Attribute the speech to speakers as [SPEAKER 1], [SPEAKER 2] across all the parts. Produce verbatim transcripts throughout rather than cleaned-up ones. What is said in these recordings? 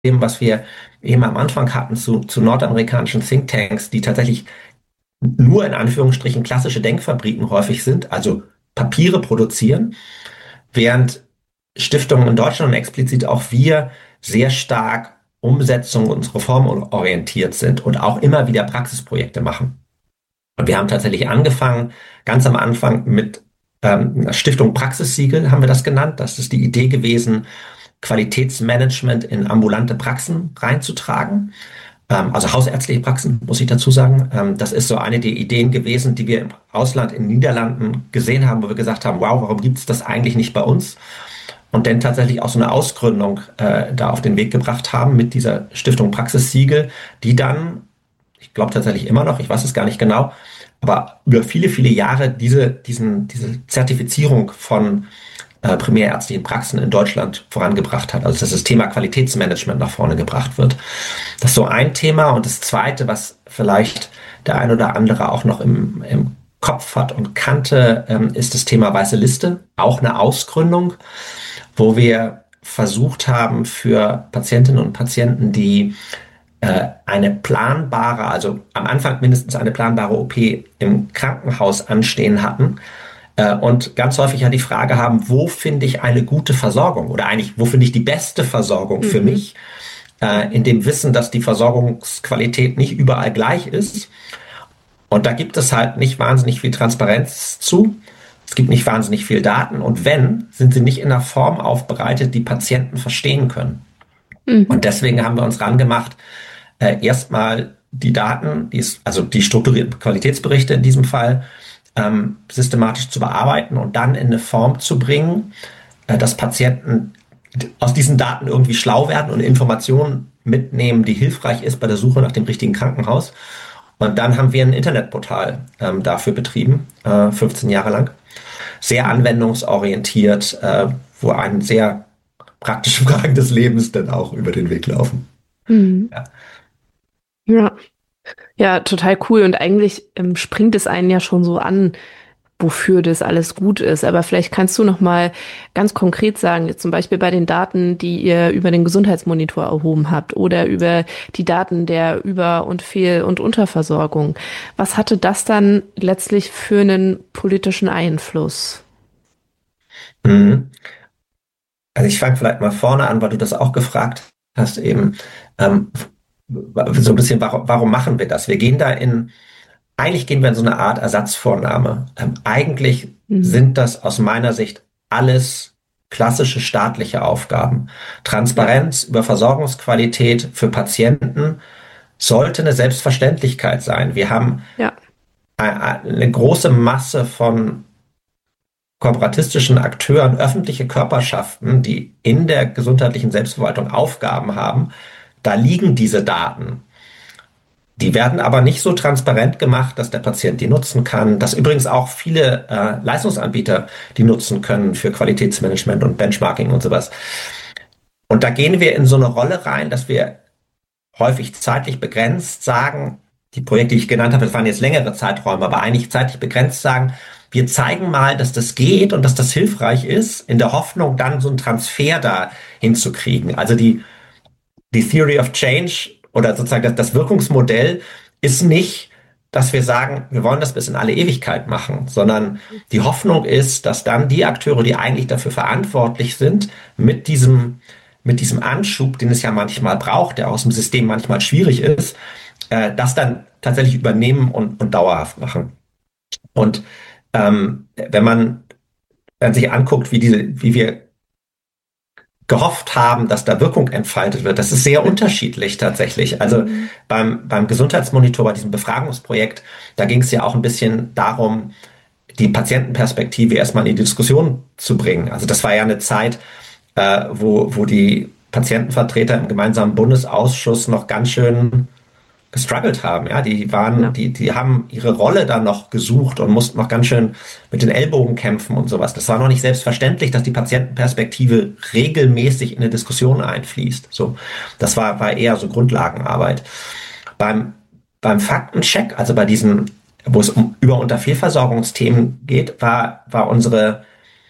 [SPEAKER 1] was wir eben am Anfang hatten zu, zu nordamerikanischen Thinktanks, die tatsächlich nur in Anführungsstrichen klassische Denkfabriken häufig sind, also Papiere produzieren, während Stiftungen in Deutschland und explizit auch wir sehr stark Umsetzung und reformorientiert sind und auch immer wieder Praxisprojekte machen. Und wir haben tatsächlich angefangen, ganz am Anfang mit ähm, einer Stiftung Praxissiegel, haben wir das genannt. Das ist die Idee gewesen, Qualitätsmanagement in ambulante Praxen reinzutragen. Ähm, also hausärztliche Praxen, muss ich dazu sagen. Ähm, das ist so eine der Ideen gewesen, die wir im Ausland, in den Niederlanden gesehen haben, wo wir gesagt haben, wow, warum gibt es das eigentlich nicht bei uns? Und dann tatsächlich auch so eine Ausgründung äh, da auf den Weg gebracht haben mit dieser Stiftung Praxissiegel, die dann, ich glaube tatsächlich immer noch, ich weiß es gar nicht genau, aber über viele, viele Jahre diese, diesen, diese Zertifizierung von äh, primärärztlichen Praxen in Deutschland vorangebracht hat. Also dass das Thema Qualitätsmanagement nach vorne gebracht wird. Das ist so ein Thema. Und das Zweite, was vielleicht der ein oder andere auch noch im, im Kopf hat und kannte, ähm, ist das Thema Weiße Liste. Auch eine Ausgründung, wo wir versucht haben, für Patientinnen und Patienten, die äh, eine planbare, also am Anfang mindestens eine planbare O P im Krankenhaus anstehen hatten äh, und ganz häufig ja die Frage haben, wo finde ich eine gute Versorgung oder eigentlich, wo finde ich die beste Versorgung für
[SPEAKER 2] Mhm.
[SPEAKER 1] mich, äh, in dem Wissen, dass die Versorgungsqualität nicht überall gleich ist. Und da gibt es halt nicht wahnsinnig viel Transparenz zu. Es gibt nicht wahnsinnig viel Daten und wenn, sind sie nicht in einer Form aufbereitet, die Patienten verstehen können. Und
[SPEAKER 2] Mhm.
[SPEAKER 1] deswegen haben wir uns rangemacht, äh, erstmal die Daten, die ist, also die strukturierten Qualitätsberichte in diesem Fall, ähm, systematisch zu bearbeiten und dann in eine Form zu bringen, äh, dass Patienten aus diesen Daten irgendwie schlau werden und Informationen mitnehmen, die hilfreich ist bei der Suche nach dem richtigen Krankenhaus. Und dann haben wir ein Internetportal ähm, dafür betrieben, äh, fünfzehn Jahre lang. Sehr anwendungsorientiert, äh, wo einen sehr praktische Fragen des Lebens dann auch über den Weg laufen.
[SPEAKER 2] Mhm.
[SPEAKER 1] Ja.
[SPEAKER 2] Ja. Ja, total cool. Und eigentlich ähm, springt es einen ja schon so an, wofür das alles gut ist. Aber vielleicht kannst du noch mal ganz konkret sagen, jetzt zum Beispiel bei den Daten, die ihr über den Gesundheitsmonitor erhoben habt oder über die Daten der Über- und Fehl- und Unterversorgung. Was hatte das dann letztlich für einen politischen Einfluss?
[SPEAKER 1] Mhm. Also ich fange vielleicht mal vorne an, weil du das auch gefragt hast eben. Ähm, so ein bisschen, warum, warum machen wir das? Wir gehen da in, eigentlich gehen wir in so eine Art Ersatzvornahme. Ähm, eigentlich
[SPEAKER 2] Mhm.
[SPEAKER 1] sind das aus meiner Sicht alles klassische staatliche Aufgaben.
[SPEAKER 2] Ja,
[SPEAKER 1] Transparenz über Versorgungsqualität für Patienten sollte eine Selbstverständlichkeit sein. Wir haben
[SPEAKER 2] ja,
[SPEAKER 1] eine große Masse von kooperatistischen Akteuren, öffentliche Körperschaften, die in der gesundheitlichen Selbstverwaltung Aufgaben haben. Da liegen diese Daten. Die werden aber nicht so transparent gemacht, dass der Patient die nutzen kann, dass übrigens auch viele äh, Leistungsanbieter die nutzen können für Qualitätsmanagement und Benchmarking und sowas. Und da gehen wir in so eine Rolle rein, dass wir häufig zeitlich begrenzt sagen, die Projekte, die ich genannt habe, das waren jetzt längere Zeiträume, aber eigentlich zeitlich begrenzt sagen, wir zeigen mal, dass das geht und dass das hilfreich ist, in der Hoffnung, dann so einen Transfer da hinzukriegen. Also die, die Theory of Change oder sozusagen das, das Wirkungsmodell ist nicht, dass wir sagen, wir wollen das bis in alle Ewigkeit machen, sondern die Hoffnung ist, dass dann die Akteure, die eigentlich dafür verantwortlich sind, mit diesem, mit diesem Anschub, den es ja manchmal braucht, der aus dem System manchmal schwierig ist, äh, das dann tatsächlich übernehmen und, und dauerhaft machen. Und ähm, wenn man dann sich anguckt, wie diese, wie wir gehofft haben, dass da Wirkung entfaltet wird, das ist sehr unterschiedlich tatsächlich. Also
[SPEAKER 2] mhm.
[SPEAKER 1] beim, beim Gesundheitsmonitor, bei diesem Befragungsprojekt, da ging es ja auch ein bisschen darum, die Patientenperspektive erstmal in die Diskussion zu bringen. Also das war ja eine Zeit, äh, wo, wo die Patientenvertreter im gemeinsamen Bundesausschuss noch ganz schön gestruggelt haben. Ja, die waren,
[SPEAKER 2] Ja,
[SPEAKER 1] die, die haben ihre Rolle da noch gesucht und mussten noch ganz schön mit den Ellbogen kämpfen und sowas. Das war noch nicht selbstverständlich, dass die Patientenperspektive regelmäßig in eine Diskussion einfließt. So, das war, war eher so Grundlagenarbeit. Beim, beim Faktencheck, also bei diesen, wo es um Über- und Fehlversorgungsthemen geht, war, war unsere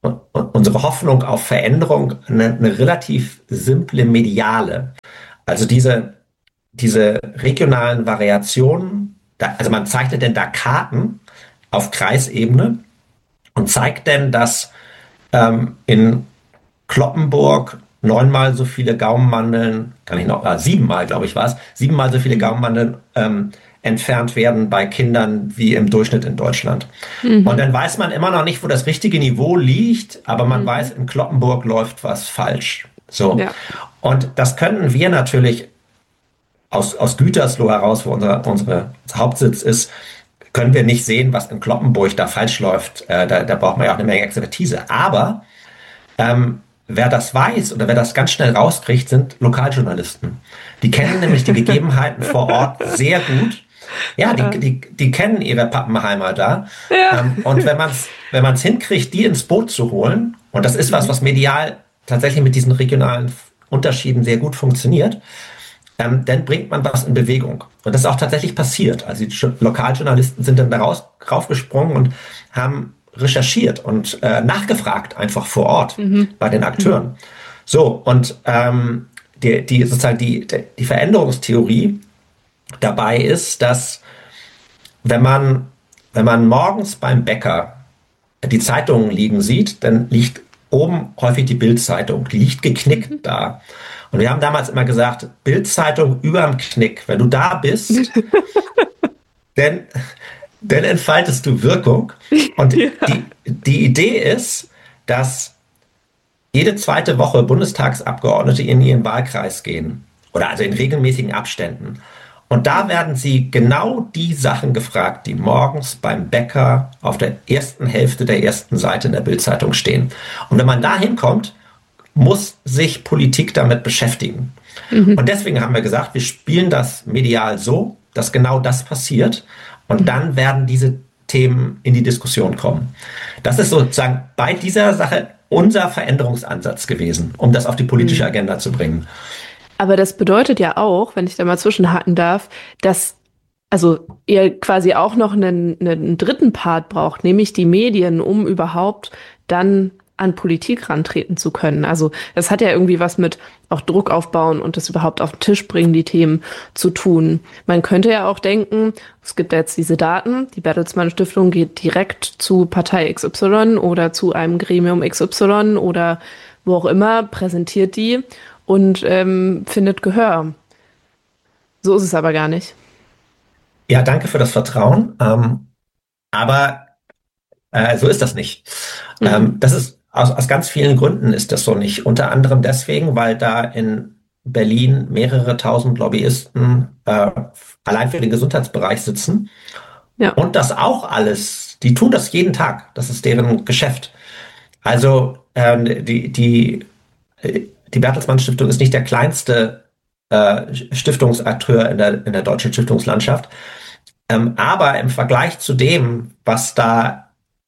[SPEAKER 1] unsere Hoffnung auf Veränderung eine, eine relativ simple mediale. Also diese, diese regionalen Variationen, da, also man zeichnet denn da Karten auf Kreisebene und zeigt denn, dass ähm, in Cloppenburg neunmal so viele Gaumenmandeln, kann ich noch, äh, siebenmal, glaube ich, war es, siebenmal so viele Gaumenmandeln ähm, entfernt werden bei Kindern wie im Durchschnitt in Deutschland. Mhm. Und dann weiß man immer noch nicht, wo das richtige Niveau liegt, aber man mhm. weiß, in Cloppenburg läuft was falsch. So. Ja. Und das könnten wir natürlich aus, aus Gütersloh heraus, wo unser, unsere Hauptsitz ist, können wir nicht sehen, was in Cloppenburg da falsch läuft. Äh, da, da braucht man ja auch eine Menge Expertise. Aber ähm, wer das weiß oder wer das ganz schnell rauskriegt, sind Lokaljournalisten. Die kennen nämlich die Gegebenheiten vor Ort sehr gut. Ja, die, die, die kennen ihre Pappenheimer da. Ja. Ähm, und wenn man es wenn man's hinkriegt, die ins Boot zu holen, und das ist was, was medial tatsächlich mit diesen regionalen Unterschieden sehr gut funktioniert, ähm, dann bringt man was in Bewegung. Und das ist auch tatsächlich passiert. Also die Lokaljournalisten sind dann da raus, raufgesprungen und haben recherchiert und äh, nachgefragt einfach vor Ort mhm. bei den Akteuren. Mhm. So, und ähm, die, die sozusagen die, die Veränderungstheorie dabei ist, dass wenn man, wenn man morgens beim Bäcker die Zeitungen liegen sieht, dann liegt oben häufig die Bild-Zeitung, die liegt geknickt mhm. da. Und wir haben damals immer gesagt, Bild-Zeitung überm Knick, wenn du da bist, dann, dann entfaltest du Wirkung. Und ja. die, die Idee ist, dass jede zweite Woche Bundestagsabgeordnete in ihren Wahlkreis gehen. Oder also in regelmäßigen Abständen. Und da werden sie genau die Sachen gefragt, die morgens beim Bäcker auf der ersten Hälfte der ersten Seite in der Bild-Zeitung stehen. Und wenn man da hinkommt, muss sich Politik damit beschäftigen. Mhm. Und deswegen haben wir gesagt, wir spielen das medial so, dass genau das passiert. Und dann werden diese Themen in die Diskussion kommen. Das ist sozusagen bei dieser Sache unser Veränderungsansatz gewesen, um das auf die politische Agenda zu bringen.
[SPEAKER 2] Aber das bedeutet ja auch, wenn ich da mal zwischenhaken darf, dass also ihr quasi auch noch einen, einen dritten Part braucht, nämlich die Medien, um überhaupt dann an Politik rantreten zu können. Also das hat ja irgendwie was mit auch Druck aufbauen und das überhaupt auf den Tisch bringen, die Themen zu tun. Man könnte ja auch denken, es gibt ja jetzt diese Daten, die Bertelsmann Stiftung geht direkt zu Partei X Y oder zu einem Gremium X Y oder wo auch immer, präsentiert die und ähm, findet Gehör. So ist es aber gar nicht.
[SPEAKER 1] Ja, danke für das Vertrauen. Ähm, aber äh, so ist das nicht. Mhm. Ähm, das ist aus, aus ganz vielen Gründen ist das so nicht. Unter anderem deswegen, weil da in Berlin mehrere tausend Lobbyisten äh, allein für den Gesundheitsbereich sitzen. Ja. Und das auch alles, die tun das jeden Tag. Das ist deren Geschäft. Also ähm, die, die, die Bertelsmann Stiftung ist nicht der kleinste äh, Stiftungsakteur in der, in der deutschen Stiftungslandschaft. Ähm, aber im Vergleich zu dem, was da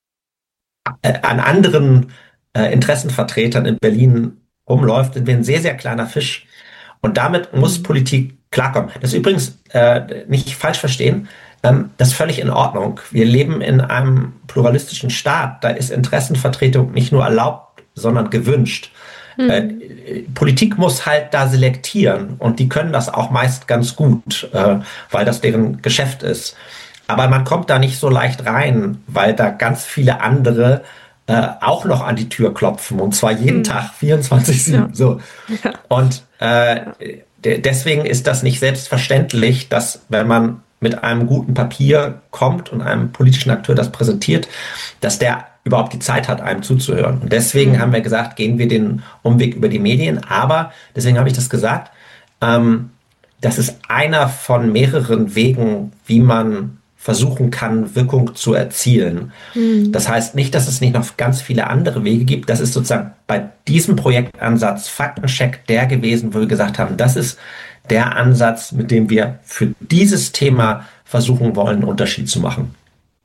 [SPEAKER 1] äh, an anderen äh, Interessenvertretern in Berlin rumläuft, sind wir ein sehr, sehr kleiner Fisch. Und damit muss Politik klarkommen. Das ist übrigens äh, nicht falsch verstehen. Ähm, das ist völlig in Ordnung. Wir leben in einem pluralistischen Staat. Da ist Interessenvertretung nicht nur erlaubt, sondern gewünscht. Mhm. Äh, Politik muss halt da selektieren. Und die können das auch meist ganz gut, äh, weil das deren Geschäft ist. Aber man kommt da nicht so leicht rein, weil da ganz viele andere äh, auch noch an die Tür klopfen. Und zwar jeden mhm. Tag, vierundzwanzig sieben. Ja. So. Ja. Und äh, ja. deswegen ist das nicht selbstverständlich, dass wenn man mit einem guten Papier kommt und einem politischen Akteur das präsentiert, dass der überhaupt die Zeit hat, einem zuzuhören. Und deswegen mhm. haben wir gesagt, gehen wir den Umweg über die Medien. Aber, deswegen habe ich das gesagt, ähm, das ist einer von mehreren Wegen, wie man versuchen kann, Wirkung zu erzielen. Mhm. Das heißt nicht, dass es nicht noch ganz viele andere Wege gibt. Das ist sozusagen bei diesem Projektansatz Faktencheck der gewesen, wo wir gesagt haben, das ist der Ansatz, mit dem wir für dieses Thema versuchen wollen, einen Unterschied zu machen.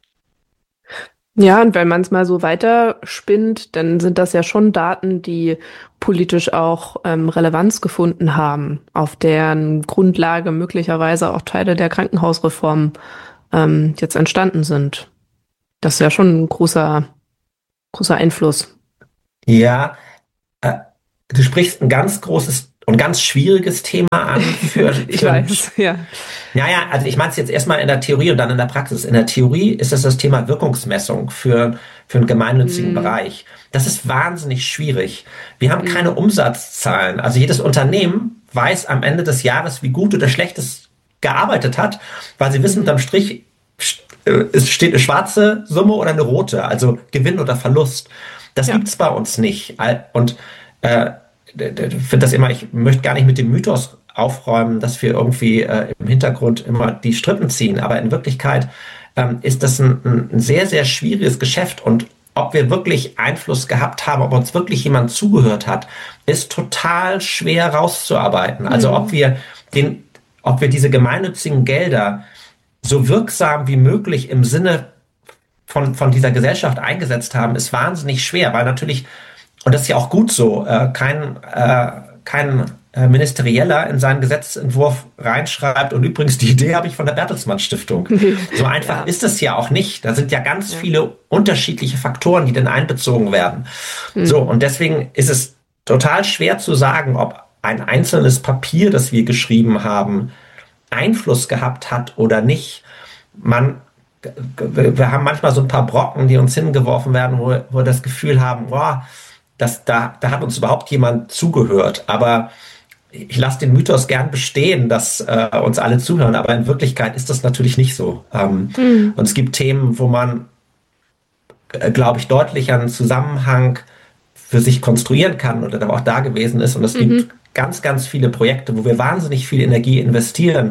[SPEAKER 2] Ja, und wenn man es mal so weiterspinnt, dann sind das ja schon Daten, die politisch auch ähm, Relevanz gefunden haben, auf deren Grundlage möglicherweise auch Teile der Krankenhausreform ähm, jetzt entstanden sind. Das ist ja schon ein großer, großer Einfluss.
[SPEAKER 1] Ja, äh, du sprichst ein ganz großes und ganz schwieriges Thema an für,
[SPEAKER 2] Ich
[SPEAKER 1] für
[SPEAKER 2] weiß, ja.
[SPEAKER 1] Naja, also ich meine es jetzt erstmal in der Theorie und dann in der Praxis. In der Theorie ist es das Thema Wirkungsmessung für, für einen gemeinnützigen
[SPEAKER 2] Mm,
[SPEAKER 1] Bereich. Das ist wahnsinnig schwierig. Wir haben keine
[SPEAKER 2] mm,
[SPEAKER 1] Umsatzzahlen. Also jedes Unternehmen weiß am Ende des Jahres, wie gut oder schlecht es gearbeitet hat, weil sie wissen,
[SPEAKER 2] mhm.
[SPEAKER 1] unterm Strich äh, es steht eine schwarze Summe oder eine rote, also Gewinn oder Verlust. Das
[SPEAKER 2] Ja.
[SPEAKER 1] gibt's bei uns nicht. Und äh, ich finde das immer, ich möchte gar nicht mit dem Mythos aufräumen, dass wir irgendwie äh, im Hintergrund immer die Strippen ziehen. Aber in Wirklichkeit ähm, ist das ein, ein sehr, sehr schwieriges Geschäft. Und ob wir wirklich Einfluss gehabt haben, ob uns wirklich jemand zugehört hat, ist total schwer rauszuarbeiten. Also ob
[SPEAKER 2] Mm,
[SPEAKER 1] wir den, ob wir diese gemeinnützigen Gelder so wirksam wie möglich im Sinne von, von dieser Gesellschaft eingesetzt haben, ist wahnsinnig schwer, weil natürlich, und das ist ja auch gut so, äh, kein, äh, kein äh, Ministerieller in seinen Gesetzentwurf reinschreibt, und übrigens, die Idee habe ich von der Bertelsmann Stiftung. So einfach
[SPEAKER 2] ja.
[SPEAKER 1] ist es ja auch nicht. Da sind ja ganz
[SPEAKER 2] Ja.
[SPEAKER 1] viele unterschiedliche Faktoren, die dann einbezogen werden. So,
[SPEAKER 2] Mm,
[SPEAKER 1] und deswegen ist es total schwer zu sagen, ob ein einzelnes Papier, das wir geschrieben haben, Einfluss gehabt hat oder nicht. Man, wir haben manchmal so ein paar Brocken, die uns hingeworfen werden, wo, wo wir das Gefühl haben, boah, das, da, da hat uns überhaupt jemand zugehört. Aber ich lasse den Mythos gern bestehen, dass äh, uns alle zuhören, aber in Wirklichkeit ist das natürlich nicht so. Ähm,
[SPEAKER 2] mm,
[SPEAKER 1] und es gibt Themen, wo man, äh, glaube ich, deutlich einen Zusammenhang für sich konstruieren kann oder der auch da gewesen ist. Und es gibt
[SPEAKER 2] mhm.
[SPEAKER 1] ganz, ganz viele Projekte, wo wir wahnsinnig viel Energie investieren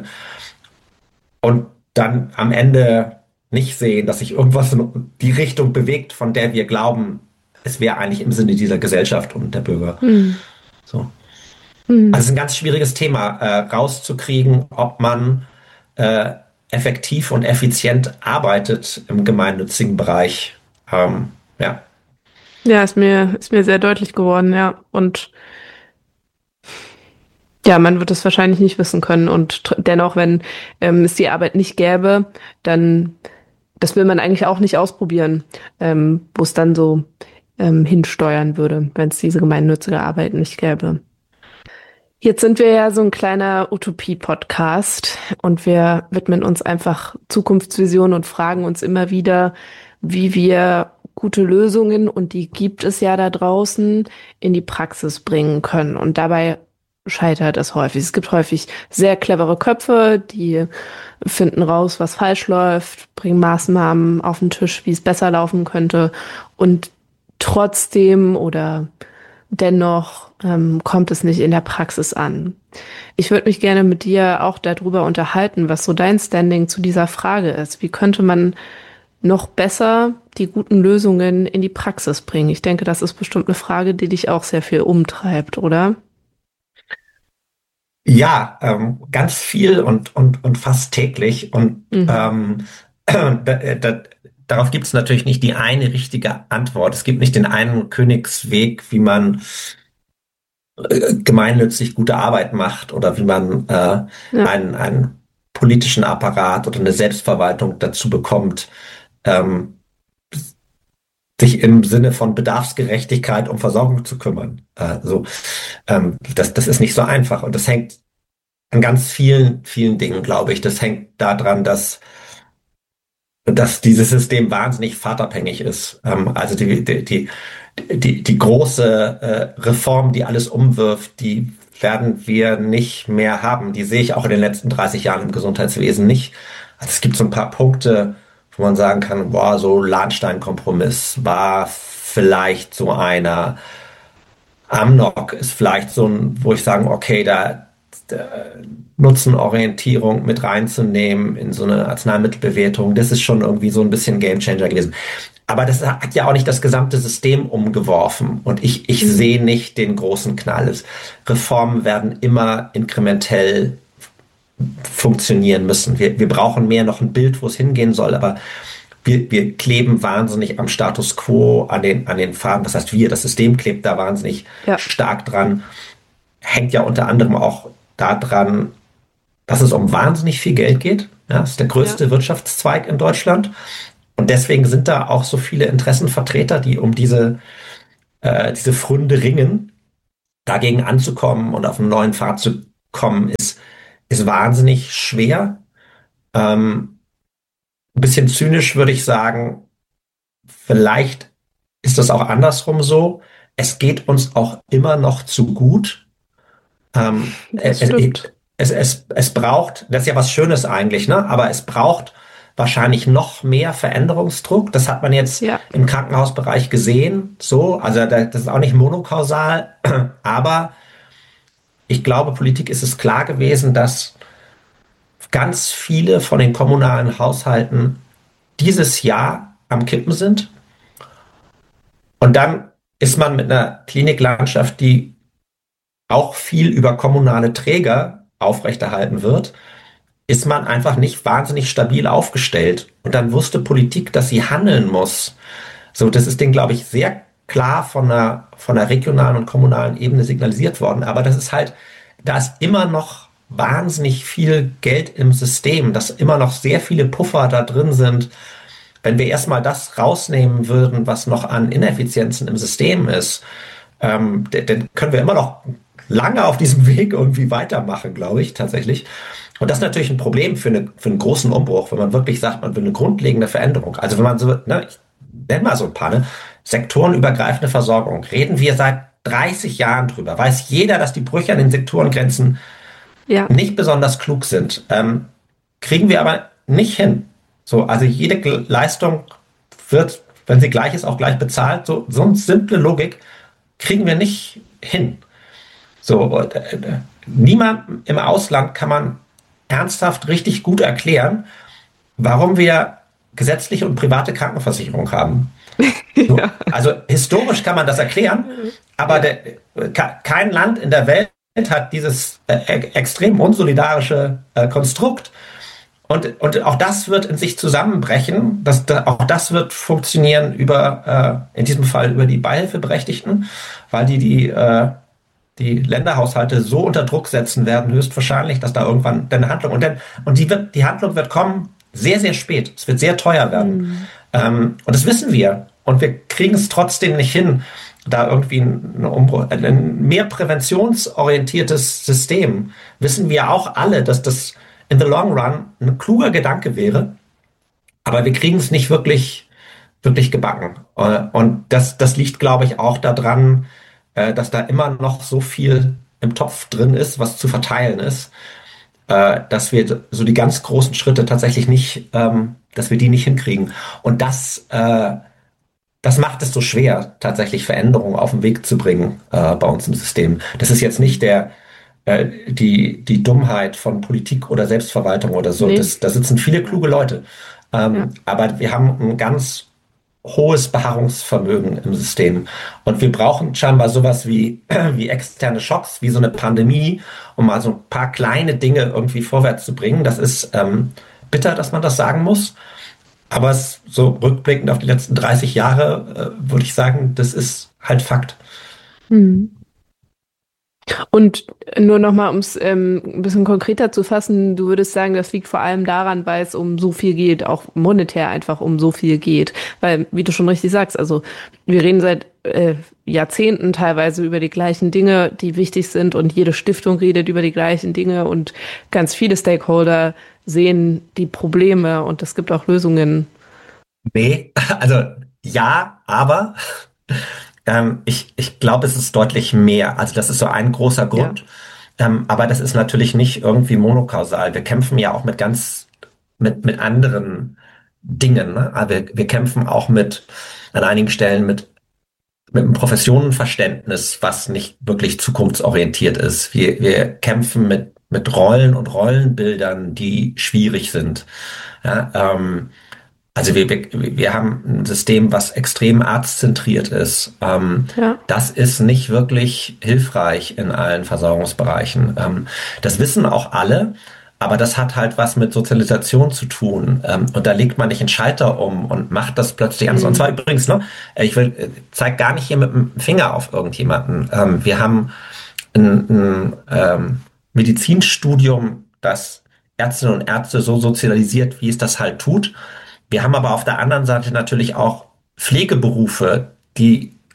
[SPEAKER 1] und dann am Ende nicht sehen, dass sich irgendwas in die Richtung bewegt, von der wir glauben, es wäre eigentlich im Sinne dieser Gesellschaft und der Bürger.
[SPEAKER 2] Mm,
[SPEAKER 1] So. Also es
[SPEAKER 2] mm.
[SPEAKER 1] ist ein ganz schwieriges Thema, äh, rauszukriegen, ob man äh, effektiv und effizient arbeitet im gemeinnützigen Bereich. Ähm, ja.
[SPEAKER 2] Ja, ist mir, ist mir sehr deutlich geworden, ja. Und ja, man wird es wahrscheinlich nicht wissen können. Und tr- dennoch, wenn ähm, es die Arbeit nicht gäbe, dann, das will man eigentlich auch nicht ausprobieren, ähm, wo es dann so ähm, hinsteuern würde, wenn es diese gemeinnützige Arbeit nicht gäbe. Jetzt sind wir ja so ein kleiner Utopie-Podcast und wir widmen uns einfach Zukunftsvisionen und fragen uns immer wieder, wie wir gute Lösungen, und die gibt es ja da draußen, in die Praxis bringen können. Und dabei scheitert es häufig. Es gibt häufig sehr clevere Köpfe, die finden raus, was falsch läuft, bringen Maßnahmen auf den Tisch, wie es besser laufen könnte. Und trotzdem oder dennoch ähm, kommt es nicht in der Praxis an. Ich würde mich gerne mit dir auch darüber unterhalten, was so dein Standing zu dieser Frage ist. Wie könnte man noch besser die guten Lösungen in die Praxis bringen? Ich denke, das ist bestimmt eine Frage, die dich auch sehr viel umtreibt, oder?
[SPEAKER 1] Ja, ähm, ganz viel und, und, und fast täglich. Und
[SPEAKER 2] Mhm.
[SPEAKER 1] ähm, da, da, darauf gibt es natürlich nicht die eine richtige Antwort. Es gibt nicht den einen Königsweg, wie man äh, gemeinnützig gute Arbeit macht oder wie man äh,
[SPEAKER 2] Ja,
[SPEAKER 1] einen, einen politischen Apparat oder eine Selbstverwaltung dazu bekommt, ähm, sich im Sinne von Bedarfsgerechtigkeit um Versorgung zu kümmern. Äh, so, ähm, das, das ist nicht so einfach. Und das hängt an ganz vielen, vielen Dingen, glaube ich. Das hängt daran, dass, dass dieses System wahnsinnig fahrtabhängig ist. Ähm, also die, die, die, die, die große äh, Reform, die alles umwirft, die werden wir nicht mehr haben. Die sehe ich auch in den letzten dreißig Jahren im Gesundheitswesen nicht. Also es gibt so ein paar Punkte, wo man sagen kann, boah, so Lahnstein-Kompromiss war vielleicht so einer. Amnok ist vielleicht so ein, wo ich sagen, okay, da, da Nutzenorientierung mit reinzunehmen in so eine Arzneimittelbewertung, das ist schon irgendwie so ein bisschen Gamechanger gewesen. Aber das hat ja auch nicht das gesamte System umgeworfen. Und ich, ich
[SPEAKER 2] mhm.
[SPEAKER 1] sehe nicht den großen Knall. Reformen werden immer inkrementell funktionieren müssen. Wir, wir brauchen mehr noch ein Bild, wo es hingehen soll, aber wir, wir kleben wahnsinnig am Status quo, an den, an den Farben. Das heißt, wir, das System klebt da wahnsinnig
[SPEAKER 2] Ja,
[SPEAKER 1] stark dran. Hängt ja unter anderem auch daran, dass es um wahnsinnig viel Geld geht. Ja, das ist der
[SPEAKER 2] ja,
[SPEAKER 1] größte Wirtschaftszweig in Deutschland. Und deswegen sind da auch so viele Interessenvertreter, die um diese äh, diese Pfründe ringen, dagegen anzukommen und auf einen neuen Pfad zu kommen, ist, ist wahnsinnig schwer. Ähm, ein bisschen zynisch würde ich sagen, vielleicht ist das auch andersrum so. Es geht uns auch immer noch zu gut. Ähm,
[SPEAKER 2] Das
[SPEAKER 1] es,
[SPEAKER 2] stimmt.
[SPEAKER 1] es, es, es braucht, das ist ja was Schönes eigentlich, ne? Aber es braucht wahrscheinlich noch mehr Veränderungsdruck. Das hat man jetzt
[SPEAKER 2] Ja.
[SPEAKER 1] im Krankenhausbereich gesehen. So, also das ist auch nicht monokausal, aber ich glaube, Politik ist es klar gewesen, dass ganz viele von den kommunalen Haushalten dieses Jahr am Kippen sind. Und dann ist man mit einer Kliniklandschaft, die auch viel über kommunale Träger aufrechterhalten wird, ist man einfach nicht wahnsinnig stabil aufgestellt. Und dann wusste Politik, dass sie handeln muss. So, das ist denen, glaube ich, sehr klar von der, von der regionalen und kommunalen Ebene signalisiert worden. Aber das ist halt, da ist immer noch wahnsinnig viel Geld im System, dass immer noch sehr viele Puffer da drin sind. Wenn wir erstmal das rausnehmen würden, was noch an Ineffizienzen im System ist, ähm, dann können wir immer noch lange auf diesem Weg irgendwie weitermachen, glaube ich, tatsächlich. Und das ist natürlich ein Problem für, eine, für einen großen Umbruch, wenn man wirklich sagt, man will eine grundlegende Veränderung. Also wenn man so, ne, ich nenne mal so ein paar, ne, sektorenübergreifende Versorgung, reden wir seit dreißig Jahren drüber. Weiß jeder, dass die Brüche an den Sektorengrenzen
[SPEAKER 2] Ja.
[SPEAKER 1] nicht besonders klug sind. Ähm, kriegen wir aber nicht hin. So, also jede G- Leistung wird, wenn sie gleich ist, auch gleich bezahlt. So, so eine simple Logik kriegen wir nicht hin. So, und, äh, niemand im Ausland kann man ernsthaft richtig gut erklären, warum wir gesetzliche und private Krankenversicherung haben. So,
[SPEAKER 2] Ja.
[SPEAKER 1] also historisch kann man das erklären, aber der, ke- kein Land in der Welt hat dieses äh, e- extrem unsolidarische äh, Konstrukt. Und, und auch das wird in sich zusammenbrechen. Das, da, auch das wird funktionieren über, äh, in diesem Fall über die Beihilfeberechtigten, weil die die, äh, die Länderhaushalte so unter Druck setzen werden, höchstwahrscheinlich, dass da irgendwann eine Handlung, und dann, und die wird, die Handlung wird kommen sehr, sehr spät. Es wird sehr teuer werden.
[SPEAKER 2] Mhm.
[SPEAKER 1] Ähm, und das wissen wir. Und wir kriegen es trotzdem nicht hin, da irgendwie eine Umbruch, ein mehr präventionsorientiertes System. Wissen wir auch alle, dass das in the long run ein kluger Gedanke wäre. Aber wir kriegen es nicht wirklich, wirklich gebacken. Äh, Und das, das liegt, glaube ich, auch daran, äh, dass da immer noch so viel im Topf drin ist, was zu verteilen ist, äh, dass wir so die ganz großen Schritte tatsächlich nicht, ähm, dass wir die nicht hinkriegen. Und das, äh, das macht es so schwer, tatsächlich Veränderungen auf den Weg zu bringen äh, bei uns im System. Das ist jetzt nicht der, äh, die, die Dummheit von Politik oder Selbstverwaltung oder so.
[SPEAKER 2] Nee.
[SPEAKER 1] Das, da sitzen viele kluge Leute. Ähm,
[SPEAKER 2] Ja.
[SPEAKER 1] Aber wir haben ein ganz hohes Beharrungsvermögen im System. Und wir brauchen scheinbar sowas wie, wie externe Schocks, wie so eine Pandemie, um mal so ein paar kleine Dinge irgendwie vorwärts zu bringen. Das ist ähm, bitter, dass man das sagen muss. Aber es, so rückblickend auf die letzten dreißig Jahre, äh, würde ich sagen, das ist halt Fakt.
[SPEAKER 2] Mhm. Und nur nochmal, um es ähm, ein bisschen konkreter zu fassen, du würdest sagen, das liegt vor allem daran, weil es um so viel geht, auch monetär einfach um so viel geht. Weil, wie du schon richtig sagst, also wir reden seit äh, Jahrzehnten teilweise über die gleichen Dinge, die wichtig sind, und jede Stiftung redet über die gleichen Dinge und ganz viele Stakeholder sehen die Probleme und es gibt auch Lösungen.
[SPEAKER 1] Nee, also ja, aber ähm, ich, ich glaube, es ist deutlich mehr. Also das ist so ein großer Grund. Ähm, aber das ist natürlich nicht irgendwie monokausal. Wir kämpfen ja auch mit ganz, mit, mit anderen Dingen. Ne? Aber wir, wir kämpfen auch mit, an einigen Stellen mit, mit einem Professionenverständnis, was nicht wirklich zukunftsorientiert ist. Wir, wir kämpfen mit, mit Rollen und Rollenbildern, die schwierig sind. Ja, ähm, also wir, wir, wir haben ein System, was extrem arztzentriert ist. Ähm,
[SPEAKER 2] Ja.
[SPEAKER 1] das ist nicht wirklich hilfreich in allen Versorgungsbereichen. Ähm, das wissen auch alle, aber das hat halt was mit Sozialisation zu tun. Ähm, und da legt man nicht einen Schalter um und macht das plötzlich anders. Und zwar übrigens, ne, ich will, äh, zeig gar nicht hier mit dem Finger auf irgendjemanden. Ähm, wir haben ein, ein ähm, Medizinstudium, das Ärztinnen und Ärzte so sozialisiert, wie es das halt tut. Wir haben aber auf der anderen Seite natürlich auch Pflegeberufe, die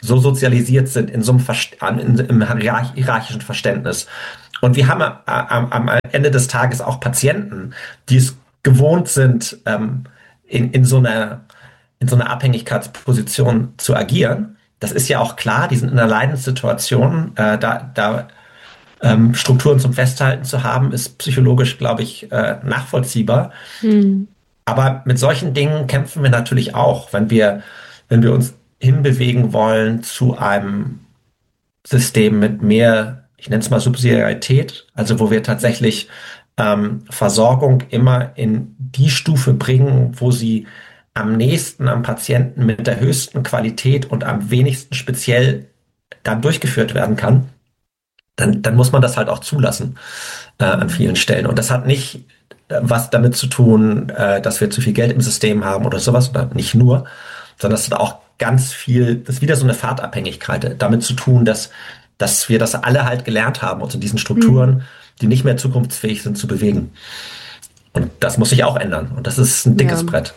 [SPEAKER 1] so sozialisiert sind in so einem Verst in, im hierarchischen Verständnis. Und wir haben am, am Ende des Tages auch Patienten, die es gewohnt sind, ähm, in, in so einer, in so einer Abhängigkeitsposition zu agieren. Das ist ja auch klar, die sind in einer Leidenssituation, äh, da, da ähm, Strukturen zum Festhalten zu haben, ist psychologisch, glaube ich, äh, nachvollziehbar. Mhm. Aber mit solchen Dingen kämpfen wir natürlich auch, wenn wir, wenn wir uns hinbewegen wollen zu einem System mit mehr, ich nenne es mal Subsidiarität, also wo wir tatsächlich ähm, Versorgung immer in die Stufe bringen, wo sie am nächsten am Patienten mit der höchsten Qualität und am wenigsten speziell dann durchgeführt werden kann, dann, dann muss man das halt auch zulassen äh, an vielen Stellen. Und das hat nicht äh, was damit zu tun, äh, dass wir zu viel Geld im System haben oder sowas, oder nicht nur, sondern das hat auch ganz viel, das ist wieder so eine Fahrtabhängigkeit, damit zu tun, dass, dass wir das alle halt gelernt haben, uns in diesen Strukturen, mhm. die nicht mehr zukunftsfähig sind, zu bewegen. Und das muss sich auch ändern. Und das ist ein dickes ja. Brett.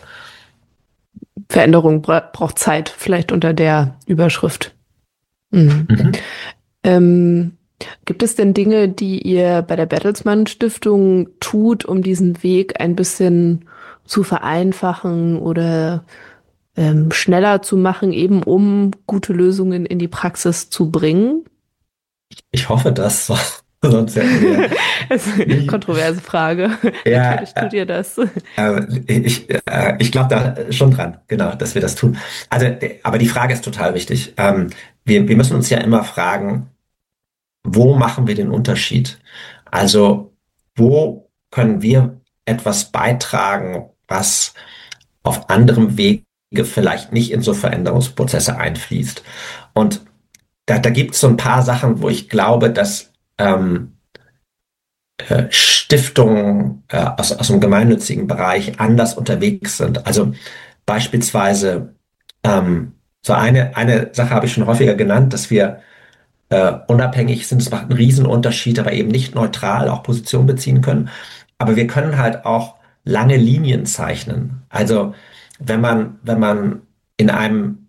[SPEAKER 2] Veränderung bra- braucht Zeit, vielleicht unter der Überschrift. Mhm. Mhm. Ähm, gibt es denn Dinge, die ihr bei der Bertelsmann Stiftung tut, um diesen Weg ein bisschen zu vereinfachen oder ähm, schneller zu machen, eben um gute Lösungen in die Praxis zu bringen?
[SPEAKER 1] Ich hoffe das. Sonst hätten wir
[SPEAKER 2] das ist eine kontroverse Frage.
[SPEAKER 1] Ja,
[SPEAKER 2] natürlich tut ihr das.
[SPEAKER 1] Äh, ich äh, ich glaube da schon dran, genau, dass wir das tun. Also, aber die Frage ist total wichtig. Ähm, wir, wir müssen uns ja immer fragen, wo machen wir den Unterschied? Also, wo können wir etwas beitragen, was auf anderem Wege vielleicht nicht in so Veränderungsprozesse einfließt? Und da, da gibt es so ein paar Sachen, wo ich glaube, dass ähm, äh, Stiftungen äh, aus, aus dem gemeinnützigen Bereich anders unterwegs sind. Also beispielsweise ähm, so eine, eine Sache habe ich schon häufiger genannt, dass wir äh, unabhängig sind. Es macht einen Riesenunterschied, aber eben nicht neutral auch Position beziehen können. Aber wir können halt auch lange Linien zeichnen. Also wenn man, wenn man in einem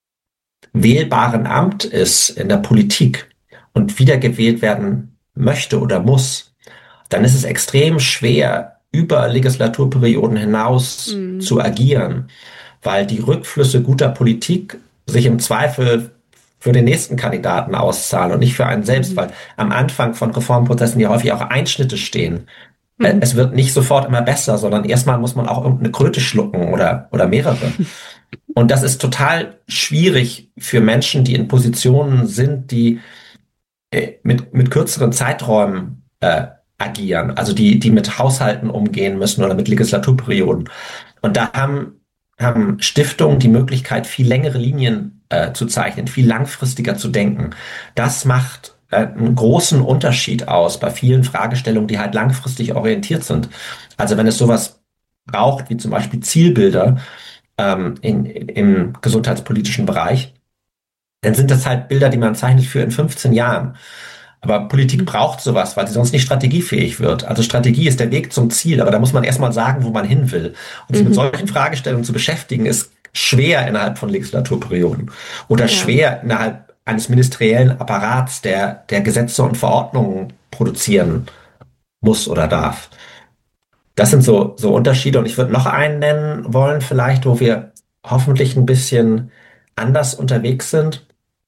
[SPEAKER 1] wählbaren Amt ist, in der Politik und wiedergewählt werden möchte oder muss, dann ist es extrem schwer, über Legislaturperioden hinaus mhm. zu agieren, weil die Rückflüsse guter Politik sich im Zweifel für den nächsten Kandidaten auszahlen und nicht für einen selbst, mhm. weil am Anfang von Reformprozessen ja häufig auch Einschnitte stehen. Mhm. Es wird nicht sofort immer besser, sondern erstmal muss man auch irgendeine Kröte schlucken oder, oder mehrere. Und das ist total schwierig für Menschen, die in Positionen sind, die äh, mit, mit kürzeren Zeiträumen äh, agieren, also die, die mit Haushalten umgehen müssen oder mit Legislaturperioden. Und da haben, haben Stiftungen die Möglichkeit, viel längere Linien äh, zu zeichnen, viel langfristiger zu denken. Das macht äh, einen großen Unterschied aus bei vielen Fragestellungen, die halt langfristig orientiert sind. Also wenn es sowas braucht, wie zum Beispiel Zielbilder, ähm, in, im gesundheitspolitischen Bereich, dann sind das halt Bilder, die man zeichnet für in fünfzehn Jahren. Aber Politik braucht sowas, weil sie sonst nicht strategiefähig wird. Also Strategie ist der Weg zum Ziel, aber da muss man erstmal sagen, wo man hin will. Und sich mhm. mit solchen Fragestellungen zu beschäftigen, ist schwer innerhalb von Legislaturperioden oder ja. schwer innerhalb eines ministeriellen Apparats, der, der Gesetze und Verordnungen produzieren muss oder darf. Das sind so, so Unterschiede. Und ich würde noch einen nennen wollen, vielleicht, wo wir hoffentlich ein bisschen anders unterwegs sind.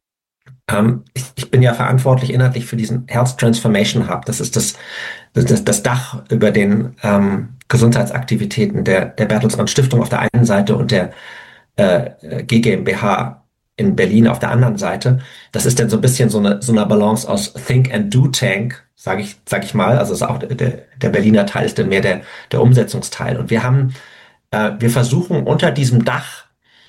[SPEAKER 1] Ähm, ich, ich bin ja verantwortlich inhaltlich für diesen Health Transformation Hub. Das ist das, das, das Dach über den ähm, Gesundheitsaktivitäten der, der Bertelsmann Stiftung auf der einen Seite und der äh, G GmbH in Berlin auf der anderen Seite. Das ist dann so ein bisschen so eine, so eine Balance aus Think and Do Tank, sage ich, sag ich mal. Also ist auch der, der Berliner Teil ist dann mehr der, der Umsetzungsteil. Und wir haben, äh, wir versuchen unter diesem Dach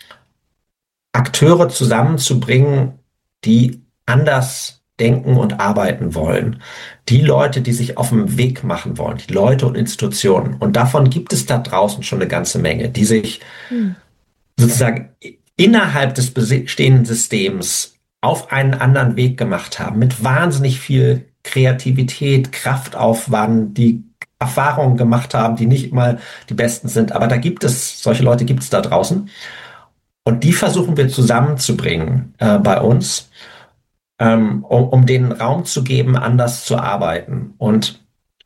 [SPEAKER 1] Akteure zusammenzubringen, die anders denken und arbeiten wollen. Die Leute, die sich auf den Weg machen wollen, die Leute und Institutionen. Und davon gibt es da draußen schon eine ganze Menge, die sich hm. sozusagen innerhalb des bestehenden Systems auf einen anderen Weg gemacht haben, mit wahnsinnig viel Kreativität, Kraftaufwand, die Erfahrungen gemacht haben, die nicht mal die besten sind. Aber da gibt es, solche Leute gibt es da draußen. Und die versuchen wir zusammenzubringen äh, bei uns, ähm, um, um denen Raum zu geben, anders zu arbeiten. Und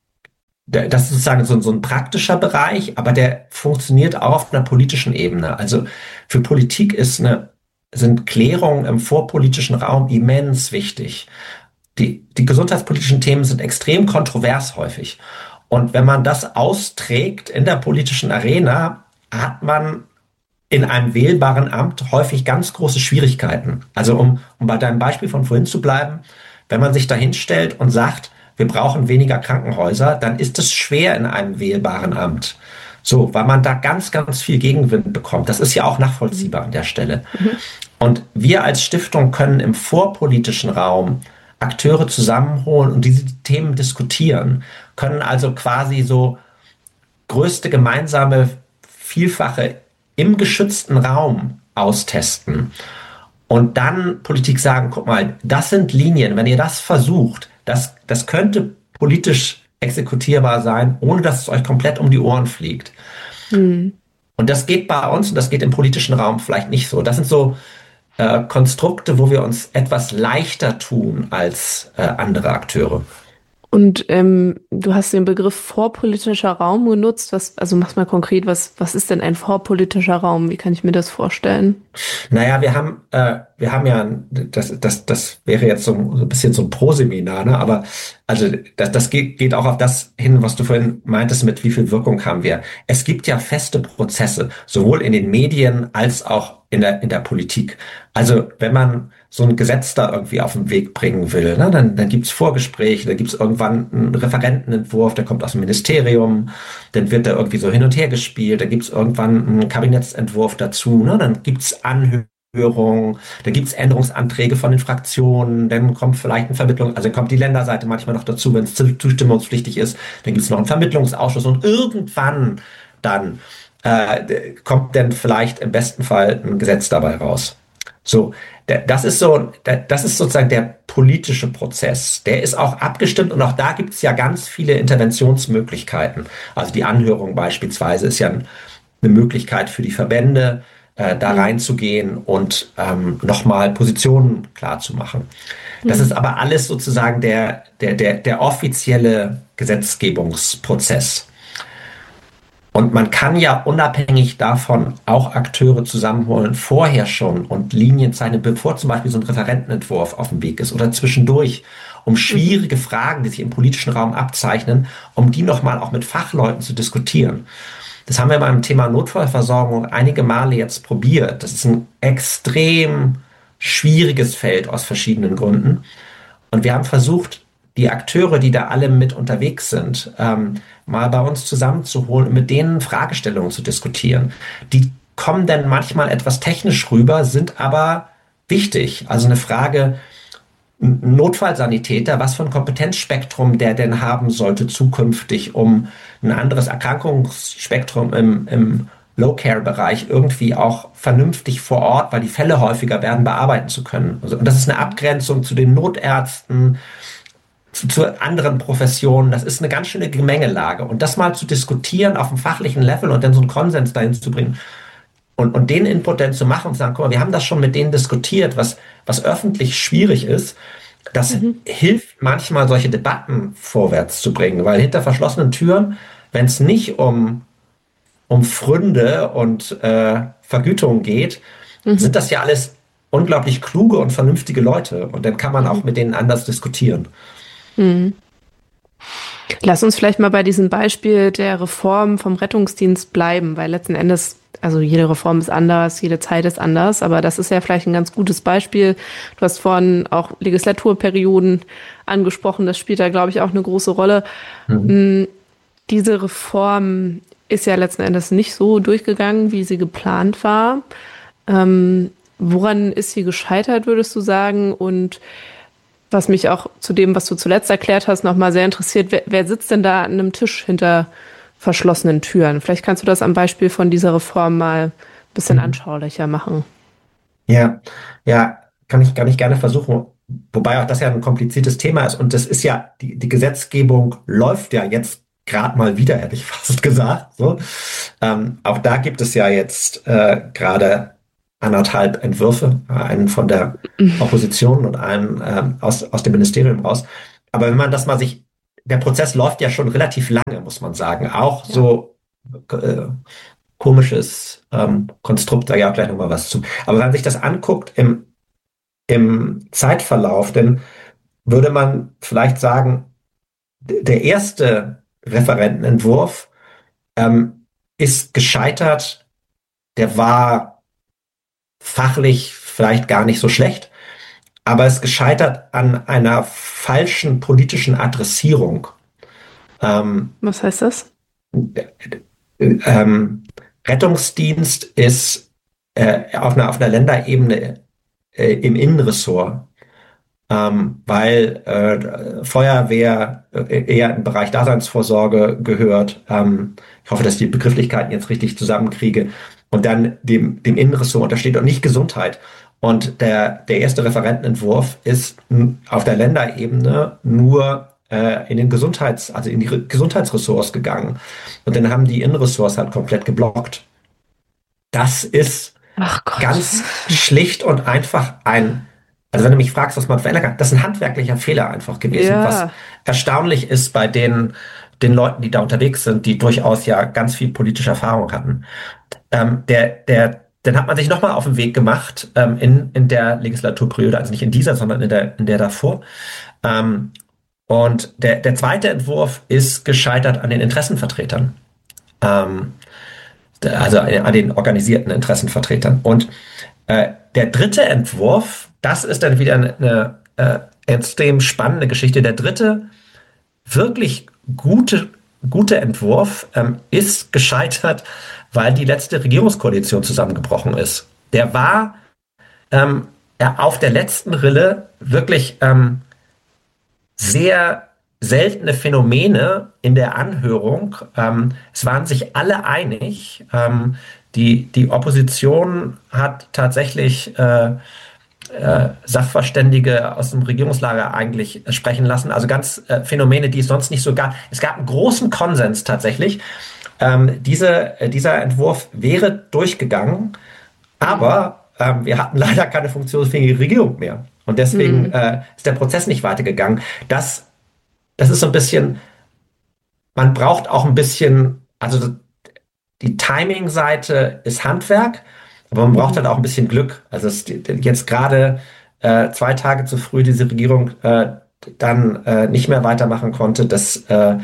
[SPEAKER 1] das ist sozusagen so, so ein praktischer Bereich, aber der funktioniert auch auf einer politischen Ebene. Also für Politik ist eine, sind Klärungen im vorpolitischen Raum immens wichtig. Die, die gesundheitspolitischen Themen sind extrem kontrovers häufig. Und wenn man das austrägt in der politischen Arena, hat man in einem wählbaren Amt häufig ganz große Schwierigkeiten. Also um, um bei deinem Beispiel von vorhin zu bleiben, wenn man sich da hinstellt und sagt, wir brauchen weniger Krankenhäuser, dann ist es schwer in einem wählbaren Amt. So, weil man da ganz, ganz viel Gegenwind bekommt. Das ist ja auch nachvollziehbar an der Stelle. Mhm. Und wir als Stiftung können im vorpolitischen Raum Akteure zusammenholen und diese Themen diskutieren, können also quasi so größte gemeinsame Vielfache im geschützten Raum austesten und dann Politik sagen, guck mal, das sind Linien, wenn ihr das versucht, das, das könnte politisch exekutierbar sein, ohne dass es euch komplett um die Ohren fliegt. Mhm. Und das geht bei uns und das geht im politischen Raum vielleicht nicht so. Das sind so äh, Konstrukte, wo wir uns etwas leichter tun als äh, andere Akteure.
[SPEAKER 2] Und ähm, du hast den Begriff vorpolitischer Raum genutzt. Was, also mach mal konkret, was, was ist denn ein vorpolitischer Raum? Wie kann ich mir das vorstellen?
[SPEAKER 1] Naja, wir haben, äh, wir haben ja, das, das, das wäre jetzt so ein bisschen so ein Pro-Seminar, ne? Aber also das, das geht, geht auch auf das hin, was du vorhin meintest, mit wie viel Wirkung haben wir. Es gibt ja feste Prozesse, sowohl in den Medien als auch in der, in der Politik. Also wenn man so ein Gesetz da irgendwie auf den Weg bringen will, ne, dann, dann gibt's Vorgespräche, dann gibt's irgendwann einen Referentenentwurf, der kommt aus dem Ministerium, dann wird der irgendwie so hin und her gespielt, dann gibt's irgendwann einen Kabinettsentwurf dazu, ne, dann gibt's Anhörungen, dann gibt's Änderungsanträge von den Fraktionen, dann kommt vielleicht eine Vermittlung, also dann kommt die Länderseite manchmal noch dazu, wenn es zustimmungspflichtig ist, dann gibt's noch einen Vermittlungsausschuss und irgendwann dann äh, kommt dann vielleicht im besten Fall ein Gesetz dabei raus. So, das ist so, das ist sozusagen der politische Prozess. Der ist auch abgestimmt und auch da gibt es ja ganz viele Interventionsmöglichkeiten. Also die Anhörung beispielsweise ist ja eine Möglichkeit für die Verbände, äh, da reinzugehen und ähm, nochmal Positionen klar zu machen. Das ist aber alles sozusagen der, der, der, der offizielle Gesetzgebungsprozess. Und man kann ja unabhängig davon auch Akteure zusammenholen, vorher schon und Linien zeichnen, bevor zum Beispiel so ein Referentenentwurf auf dem Weg ist oder zwischendurch, um schwierige Fragen, die sich im politischen Raum abzeichnen, um die nochmal auch mit Fachleuten zu diskutieren. Das haben wir beim Thema Notfallversorgung einige Male jetzt probiert. Das ist ein extrem schwieriges Feld aus verschiedenen Gründen. Und wir haben versucht, die Akteure, die da alle mit unterwegs sind, ähm, mal bei uns zusammenzuholen und mit denen Fragestellungen zu diskutieren. Die kommen dann manchmal etwas technisch rüber, sind aber wichtig. Also eine Frage, ein Notfallsanitäter, was für ein Kompetenzspektrum der denn haben sollte zukünftig, um ein anderes Erkrankungsspektrum im, im Low-Care-Bereich irgendwie auch vernünftig vor Ort, weil die Fälle häufiger werden, bearbeiten zu können. Also, und das ist eine Abgrenzung zu den Notärzten, Zu, zu anderen Professionen. Das ist eine ganz schöne Gemengelage. Und das mal zu diskutieren auf dem fachlichen Level und dann so einen Konsens dahin zu bringen und, und den Input dann zu machen und zu sagen, guck mal, wir haben das schon mit denen diskutiert, was, was öffentlich schwierig ist. Das mhm. hilft manchmal, solche Debatten vorwärts zu bringen, weil hinter verschlossenen Türen, wenn es nicht um, um Pfründe und äh, Vergütung geht, mhm. sind das ja alles unglaublich kluge und vernünftige Leute. Und dann kann man auch mit denen anders diskutieren.
[SPEAKER 2] Hm. Lass uns vielleicht mal bei diesem Beispiel der Reform vom Rettungsdienst bleiben, weil letzten Endes, also jede Reform ist anders, jede Zeit ist anders, aber das ist ja vielleicht ein ganz gutes Beispiel. Du hast vorhin auch Legislaturperioden angesprochen, das spielt da, glaube ich, auch eine große Rolle. Mhm. Diese Reform ist ja letzten Endes nicht so durchgegangen, wie sie geplant war. Ähm, woran ist sie gescheitert, würdest du sagen? Und was mich auch zu dem, was du zuletzt erklärt hast, nochmal sehr interessiert, wer, wer sitzt denn da an einem Tisch hinter verschlossenen Türen? Vielleicht kannst du das am Beispiel von dieser Reform mal ein bisschen anschaulicher machen.
[SPEAKER 1] Ja, ja, kann ich, kann ich gerne versuchen. Wobei auch das ja ein kompliziertes Thema ist. Und das ist ja, die, die Gesetzgebung läuft ja jetzt gerade mal wieder, hätte ich fast gesagt. So. Ähm, auch da gibt es ja jetzt äh, gerade anderthalb Entwürfe, einen von der Opposition und einen ähm, aus, aus dem Ministerium raus. Aber wenn man das mal sich, der Prozess läuft ja schon relativ lange, muss man sagen. Auch ja. so äh, komisches ähm, Konstrukt, da ja auch gleich nochmal was zu. Aber wenn man sich das anguckt im, im Zeitverlauf, dann würde man vielleicht sagen, der erste Referentenentwurf ähm, ist gescheitert, der war fachlich vielleicht gar nicht so schlecht, aber es ist gescheitert an einer falschen politischen Adressierung.
[SPEAKER 2] Ähm, Was heißt das?
[SPEAKER 1] Ähm, Rettungsdienst ist äh, auf einer, auf einer Länderebene äh, im Innenressort, ähm, weil äh, Feuerwehr äh, eher im Bereich Daseinsvorsorge gehört. Ähm, ich hoffe, dass ich die Begrifflichkeiten jetzt richtig zusammenkriege. Und dann dem, dem Innenressort, da steht auch nicht Gesundheit. Und der, der erste Referentenentwurf ist auf der Länderebene nur äh, in den Gesundheits-, also in die Gesundheitsressorts gegangen. Und dann haben die Innenressorts halt komplett geblockt. Das ist ganz schlicht und einfach ein, also wenn du mich fragst, was man verändern kann, das ist ein handwerklicher Fehler einfach gewesen, ja. Was erstaunlich ist bei den, den Leuten, die da unterwegs sind, die durchaus ja ganz viel politische Erfahrung hatten. Ähm, der, der, dann hat man sich nochmal auf den Weg gemacht ähm, in, in der Legislaturperiode, also nicht in dieser, sondern in der, in der davor. Ähm, und der, der zweite Entwurf ist gescheitert an den Interessenvertretern. Ähm, also an den organisierten Interessenvertretern. Und äh, der dritte Entwurf, das ist dann wieder eine, eine äh, extrem spannende Geschichte. Der dritte wirklich gute, gute Entwurf ähm, ist gescheitert, weil die letzte Regierungskoalition zusammengebrochen ist. Der war ähm, auf der letzten Rille wirklich ähm, sehr seltene Phänomene in der Anhörung. Ähm, es waren sich alle einig. Ähm, die, die Opposition hat tatsächlich äh, äh, Sachverständige aus dem Regierungslager eigentlich sprechen lassen. Also ganz äh, Phänomene, die es sonst nicht so gab. Es gab einen großen Konsens tatsächlich. Ähm, diese, äh, dieser Entwurf wäre durchgegangen, aber ähm, wir hatten leider keine funktionsfähige Regierung mehr. Und deswegen mhm. äh, ist der Prozess nicht weitergegangen. Das Das ist so ein bisschen, man braucht auch ein bisschen, also die Timing-Seite ist Handwerk, aber man braucht halt auch ein bisschen Glück. Also es ist jetzt gerade äh, zwei Tage zu früh diese Regierung äh, dann äh, nicht mehr weitermachen konnte. Das äh,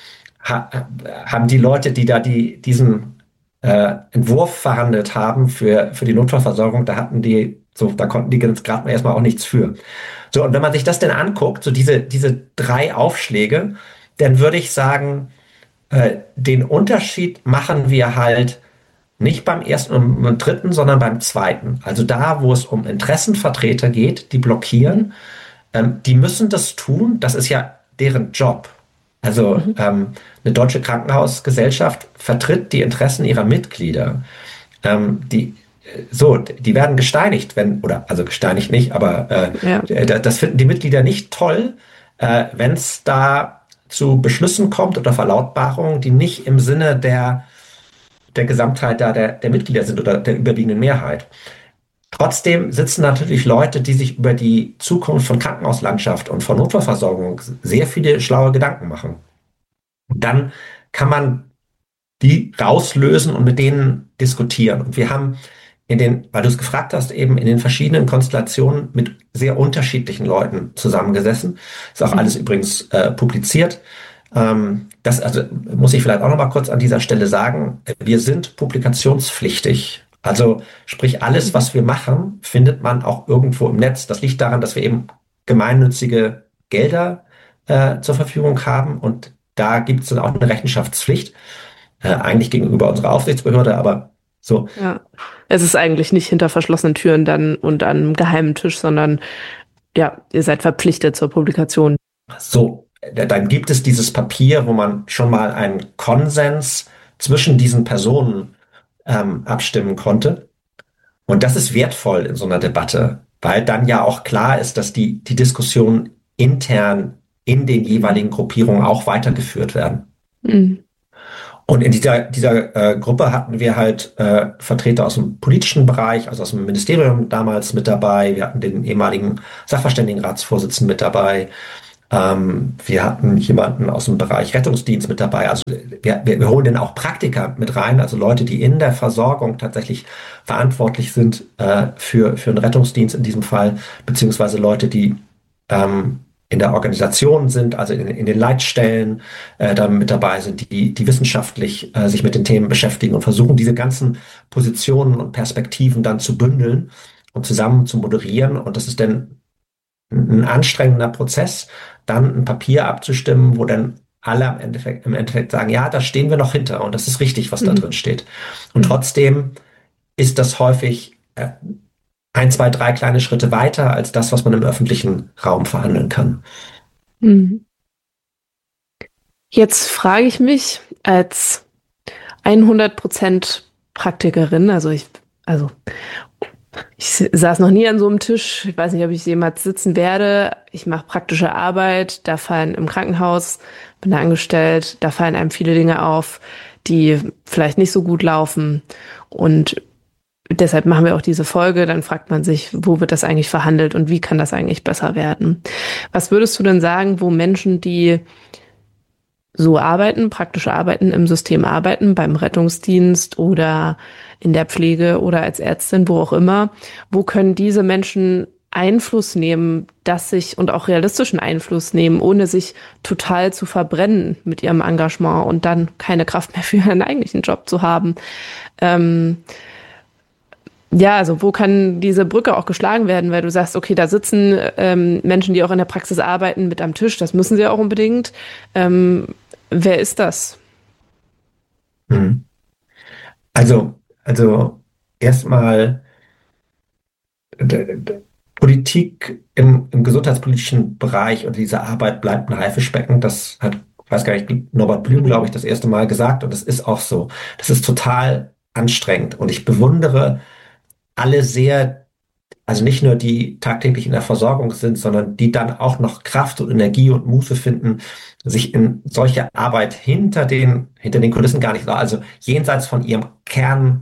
[SPEAKER 1] ha, haben die Leute, die da die, diesen äh, Entwurf verhandelt haben für, für die Notfallversorgung, da hatten die, so, da konnten die jetzt gerade erstmal auch nichts für. So, und wenn man sich das denn anguckt, so diese, diese drei Aufschläge, dann würde ich sagen, äh, den Unterschied machen wir halt nicht beim ersten und beim dritten, sondern beim zweiten. Also da, wo es um Interessenvertreter geht, die blockieren, ähm, die müssen das tun. Das ist ja deren Job. Also mhm. ähm, eine deutsche Krankenhausgesellschaft vertritt die Interessen ihrer Mitglieder. Ähm, die So, die werden gesteinigt, wenn, oder also gesteinigt nicht, aber äh, ja. das finden die Mitglieder nicht toll, äh, wenn es da zu Beschlüssen kommt oder Verlautbarungen, die nicht im Sinne der, der Gesamtheit da der, der Mitglieder sind oder der überwiegenden Mehrheit. Trotzdem sitzen natürlich Leute, die sich über die Zukunft von Krankenhauslandschaft und von Notfallversorgung sehr viele schlaue Gedanken machen. Und dann kann man die rauslösen und mit denen diskutieren. Und wir haben in den, weil du es gefragt hast, eben in den verschiedenen Konstellationen mit sehr unterschiedlichen Leuten zusammengesessen. Ist auch mhm. alles übrigens äh, publiziert. Ähm, das also muss ich vielleicht auch noch mal kurz an dieser Stelle sagen. Wir sind publikationspflichtig. Also sprich, alles, was wir machen, findet man auch irgendwo im Netz. Das liegt daran, dass wir eben gemeinnützige Gelder äh, zur Verfügung haben. Und da gibt es dann auch eine Rechenschaftspflicht. Äh, eigentlich gegenüber unserer Aufsichtsbehörde, aber so.
[SPEAKER 2] Ja, es ist eigentlich nicht hinter verschlossenen Türen dann und an einem geheimen Tisch, sondern ja, ihr seid verpflichtet zur Publikation.
[SPEAKER 1] So, dann gibt es dieses Papier, wo man schon mal einen Konsens zwischen diesen Personen ähm, abstimmen konnte. Und das ist wertvoll in so einer Debatte, weil dann ja auch klar ist, dass die, die Diskussionen intern in den jeweiligen Gruppierungen auch weitergeführt werden. Mhm. Und in dieser, dieser äh, Gruppe hatten wir halt äh, Vertreter aus dem politischen Bereich, also aus dem Ministerium damals mit dabei. Wir hatten den ehemaligen Sachverständigenratsvorsitzenden mit dabei. Ähm, wir hatten jemanden aus dem Bereich Rettungsdienst mit dabei. Also wir, wir, wir holen dann auch Praktiker mit rein, also Leute, die in der Versorgung tatsächlich verantwortlich sind äh, für, für einen Rettungsdienst in diesem Fall, beziehungsweise Leute, die ähm, in der Organisation sind, also in, in den Leitstellen äh, da mit dabei sind, die, die wissenschaftlich äh, sich mit den Themen beschäftigen und versuchen, diese ganzen Positionen und Perspektiven dann zu bündeln und zusammen zu moderieren. Und das ist dann ein anstrengender Prozess, dann ein Papier abzustimmen, wo dann alle im Endeffekt, im Endeffekt sagen, ja, da stehen wir noch hinter und das ist richtig, was da
[SPEAKER 2] Mhm.
[SPEAKER 1] drin steht. Und trotzdem ist das häufig äh, ein, zwei, drei kleine Schritte weiter als das, was man im öffentlichen Raum verhandeln kann.
[SPEAKER 2] Mhm. Jetzt frage ich mich als hundert Prozent Praktikerin, also ich, also ich saß noch nie an so einem Tisch, ich weiß nicht, ob ich jemals sitzen werde. Ich mache praktische Arbeit, da fallen im Krankenhaus, bin da angestellt, da fallen einem viele Dinge auf, die vielleicht nicht so gut laufen. Und deshalb machen wir auch diese Folge, dann fragt man sich, wo wird das eigentlich verhandelt und wie kann das eigentlich besser werden? Was würdest du denn sagen, wo Menschen, die so arbeiten, praktische Arbeiten im System arbeiten, beim Rettungsdienst oder in der Pflege oder als Ärztin, wo auch immer, wo können diese Menschen Einfluss nehmen, dass sich und auch realistischen Einfluss nehmen, ohne sich total zu verbrennen mit ihrem Engagement und dann keine Kraft mehr für ihren eigentlichen Job zu haben? Ähm, Ja, also wo kann diese Brücke auch geschlagen werden, weil du sagst, okay, da sitzen ähm, Menschen, die auch in der Praxis arbeiten, mit am Tisch, das müssen sie auch unbedingt. Ähm, wer ist das?
[SPEAKER 1] Mhm. Also, also erstmal d- d- Politik im, im gesundheitspolitischen Bereich und diese Arbeit bleibt ein Haifischbecken. Das hat, ich weiß gar nicht, Norbert Blüm, glaube ich, das erste Mal gesagt und das ist auch so. Das ist total anstrengend und ich bewundere alle sehr, also nicht nur die tagtäglich in der Versorgung sind, sondern die dann auch noch Kraft und Energie und Muße finden, sich in solche Arbeit hinter den, hinter den Kulissen gar nicht, also jenseits von ihrem Kernjob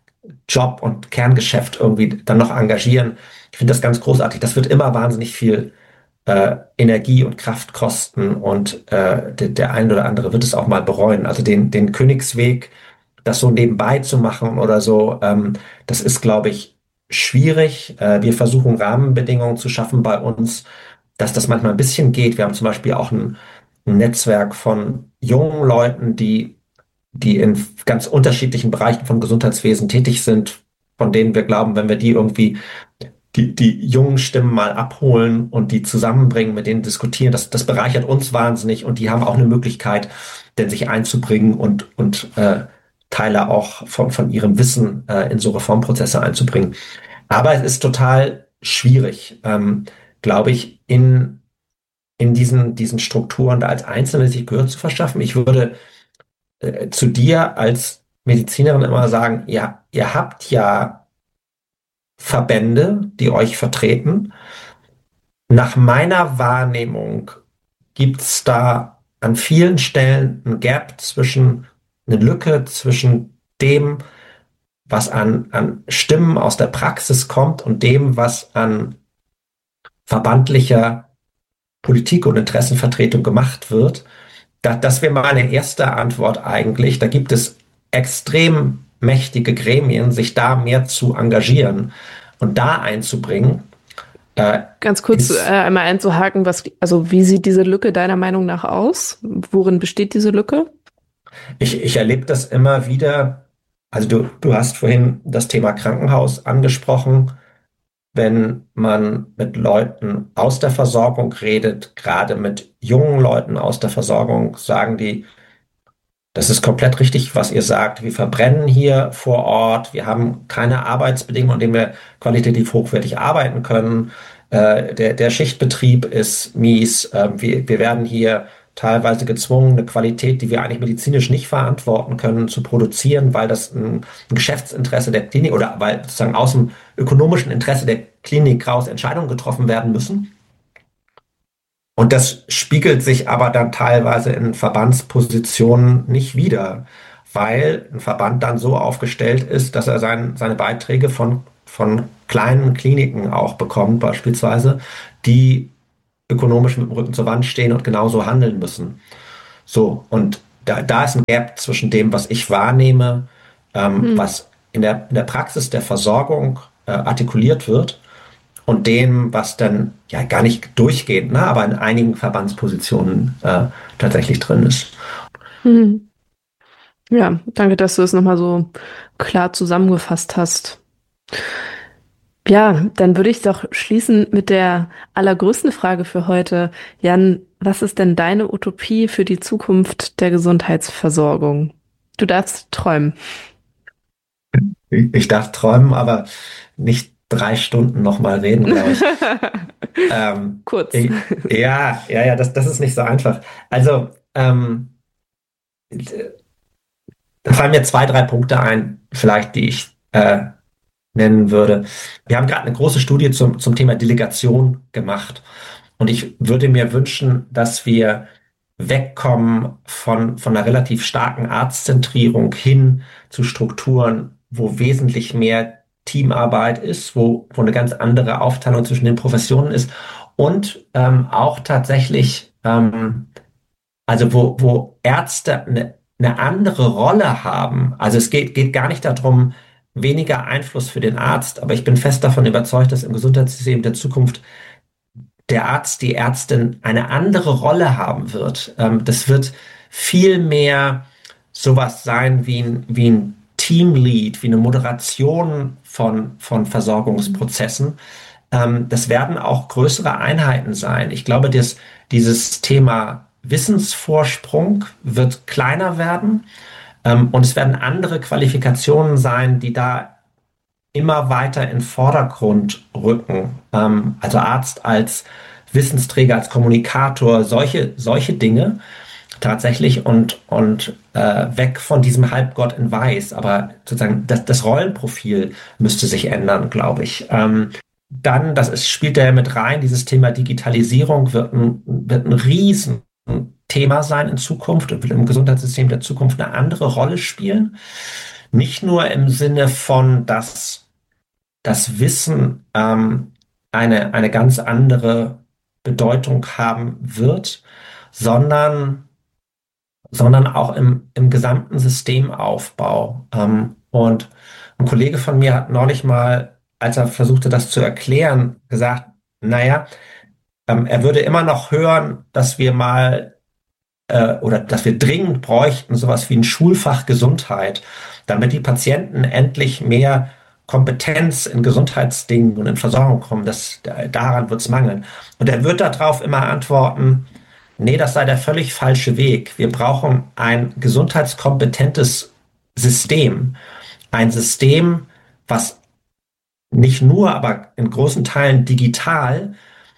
[SPEAKER 1] und Kerngeschäft irgendwie dann noch engagieren. Ich finde das ganz großartig. Das wird immer wahnsinnig viel äh, Energie und Kraft kosten und äh, der, der ein oder andere wird es auch mal bereuen. Also den, den Königsweg, das so nebenbei zu machen oder so, ähm, das ist, glaube ich, schwierig. Äh, wir versuchen Rahmenbedingungen zu schaffen bei uns, dass das manchmal ein bisschen geht. Wir haben zum Beispiel auch ein, ein Netzwerk von jungen Leuten, die, die in ganz unterschiedlichen Bereichen vom Gesundheitswesen tätig sind, von denen wir glauben, wenn wir die irgendwie die, die jungen Stimmen mal abholen und die zusammenbringen, mit denen diskutieren, das, das bereichert uns wahnsinnig und die haben auch eine Möglichkeit, denn sich einzubringen und, und äh, Teile auch von, von ihrem Wissen äh, in so Reformprozesse einzubringen. Aber es ist total schwierig, ähm, glaube ich, in, in diesen, diesen Strukturen da als Einzelne sich Gehör zu verschaffen. Ich würde äh, zu dir als Medizinerin immer sagen, ja, ihr habt ja Verbände, die euch vertreten. Nach meiner Wahrnehmung gibt es da an vielen Stellen ein Gap zwischen, eine Lücke zwischen dem, was an, an Stimmen aus der Praxis kommt und dem, was an verbandlicher Politik und Interessenvertretung gemacht wird. Da, das wäre meine erste Antwort eigentlich. Da gibt es extrem mächtige Gremien, sich da mehr zu engagieren und da einzubringen. Äh,
[SPEAKER 2] Ganz kurz äh,
[SPEAKER 1] ist,
[SPEAKER 2] einmal einzuhaken, was, also wie sieht diese Lücke deiner Meinung nach aus? Worin besteht diese Lücke?
[SPEAKER 1] ich, ich erlebe das immer wieder. Also du, du hast vorhin das Thema Krankenhaus angesprochen. Wenn man mit Leuten aus der Versorgung redet, gerade mit jungen Leuten aus der Versorgung, sagen die, das ist komplett richtig, was ihr sagt. Wir verbrennen hier vor Ort. Wir haben keine Arbeitsbedingungen, in denen wir qualitativ hochwertig arbeiten können. Äh, der, der Schichtbetrieb ist mies. Äh, wir, wir werden hier teilweise gezwungen, eine Qualität, die wir eigentlich medizinisch nicht verantworten können, zu produzieren, weil das ein, ein Geschäftsinteresse der Klinik oder weil sozusagen aus dem ökonomischen Interesse der Klinik raus Entscheidungen getroffen werden müssen. Und das spiegelt sich aber dann teilweise in Verbandspositionen nicht wider. weil ein Verband dann so aufgestellt ist, dass er sein, seine Beiträge von, von kleinen Kliniken auch bekommt, beispielsweise, die ökonomisch mit dem Rücken zur Wand stehen und genauso handeln müssen. So, und da, da ist ein Gap zwischen dem, was ich wahrnehme, ähm,
[SPEAKER 2] Hm.
[SPEAKER 1] was in der, in der Praxis der Versorgung äh, artikuliert wird und dem, was dann ja gar nicht durchgehend, ne, aber in einigen Verbandspositionen äh, tatsächlich drin ist.
[SPEAKER 2] Hm. Ja, danke, dass du es nochmal so klar zusammengefasst hast. Ja, dann würde ich doch schließen mit der allergrößten Frage für heute. Jan, was ist denn deine Utopie für die Zukunft der Gesundheitsversorgung? Du darfst träumen.
[SPEAKER 1] Ich, ich darf träumen, aber nicht drei Stunden nochmal reden, glaube ich. ähm,
[SPEAKER 2] Kurz.
[SPEAKER 1] ich, ja, ja, ja, das, das ist nicht so einfach. Also, ähm, da fallen mir zwei, drei Punkte ein, vielleicht, die ich äh, nennen würde. Wir haben gerade eine große Studie zum, zum Thema Delegation gemacht. Und ich würde mir wünschen, dass wir wegkommen von, von einer relativ starken Arztzentrierung hin zu Strukturen, wo wesentlich mehr Teamarbeit ist, wo, wo eine ganz andere Aufteilung zwischen den Professionen ist und ähm, auch tatsächlich, ähm, also wo, wo Ärzte eine, eine andere Rolle haben. Also es geht, geht gar nicht darum, weniger Einfluss für den Arzt, aber ich bin fest davon überzeugt, dass im Gesundheitssystem der Zukunft der Arzt, die Ärztin eine andere Rolle haben wird. Ähm, das wird viel mehr sowas sein wie ein, wie ein Teamlead, wie eine Moderation von, von Versorgungsprozessen. Ähm, das werden auch größere Einheiten sein. Ich glaube, dass dieses Thema Wissensvorsprung wird kleiner werden. Ähm, und es werden andere Qualifikationen sein, die da immer weiter in den Vordergrund rücken. Ähm, also Arzt als Wissensträger, als Kommunikator, solche, solche Dinge tatsächlich und, und äh, weg von diesem Halbgott in Weiß. Aber sozusagen das, das Rollenprofil müsste sich ändern, glaube ich. Ähm, dann, das ist, spielt ja mit rein, dieses Thema Digitalisierung wird ein, wird ein Riesenthema sein in Zukunft und wird im Gesundheitssystem der Zukunft eine andere Rolle spielen. Nicht nur im Sinne von, dass das Wissen ähm, eine, eine ganz andere Bedeutung haben wird, sondern, sondern auch im, im gesamten Systemaufbau. Ähm, und ein Kollege von mir hat neulich mal, als er versuchte, das zu erklären, gesagt, naja, ähm, er würde immer noch hören, dass wir mal äh, oder dass wir dringend bräuchten sowas wie ein Schulfach Gesundheit, damit die Patienten endlich mehr Kompetenz in Gesundheitsdingen und in Versorgung kommen, das, daran wird es mangeln. Und er wird darauf immer antworten, nee, das sei der völlig falsche Weg. Wir brauchen ein gesundheitskompetentes System. Ein System, was nicht nur, aber in großen Teilen digital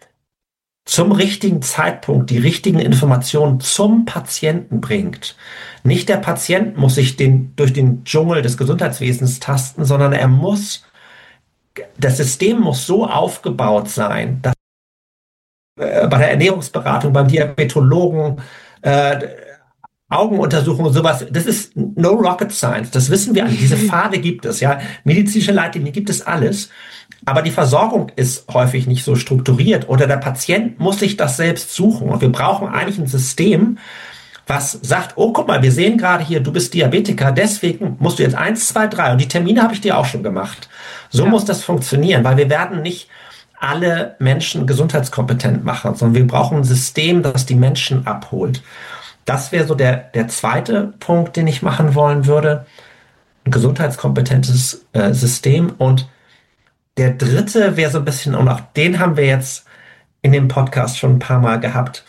[SPEAKER 1] zum richtigen Zeitpunkt die richtigen Informationen zum Patienten bringt. Nicht der Patient muss sich den, durch den Dschungel des Gesundheitswesens tasten, sondern er muss, das System muss so aufgebaut sein, dass äh, bei der Ernährungsberatung, beim Diabetologen, äh, Augenuntersuchungen, sowas, das ist no rocket science, das wissen wir alle. Diese Pfade gibt es, ja. Medizinische Leitlinien gibt es alles. Aber die Versorgung ist häufig nicht so strukturiert oder der Patient muss sich das selbst suchen. Und wir brauchen eigentlich ein System, was sagt, oh, guck mal, wir sehen gerade hier, du bist Diabetiker, deswegen musst du jetzt eins, zwei, drei und die Termine habe ich dir auch schon gemacht. So ja. muss das funktionieren, weil wir werden nicht alle Menschen gesundheitskompetent machen, sondern wir brauchen ein System, das die Menschen abholt. Das wäre so der, der zweite Punkt, den ich machen wollen würde. Ein gesundheitskompetentes äh, System. Und der dritte wäre so ein bisschen, und auch den haben wir jetzt in dem Podcast schon ein paar Mal gehabt.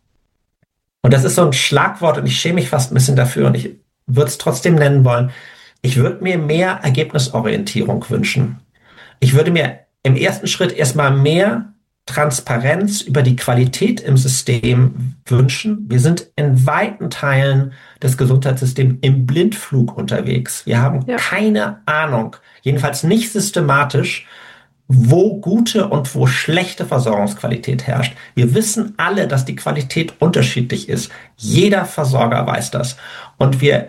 [SPEAKER 1] Und das ist so ein Schlagwort und ich schäme mich fast ein bisschen dafür und ich würde es trotzdem nennen wollen. Ich würde mir mehr Ergebnisorientierung wünschen. Ich würde mir im ersten Schritt erstmal mehr Transparenz über die Qualität im System wünschen. Wir sind in weiten Teilen des Gesundheitssystems im Blindflug unterwegs. Wir haben ja. keine Ahnung, jedenfalls nicht systematisch, wo gute und wo schlechte Versorgungsqualität herrscht. Wir wissen alle, dass die Qualität unterschiedlich ist. Jeder Versorger weiß das. Und wir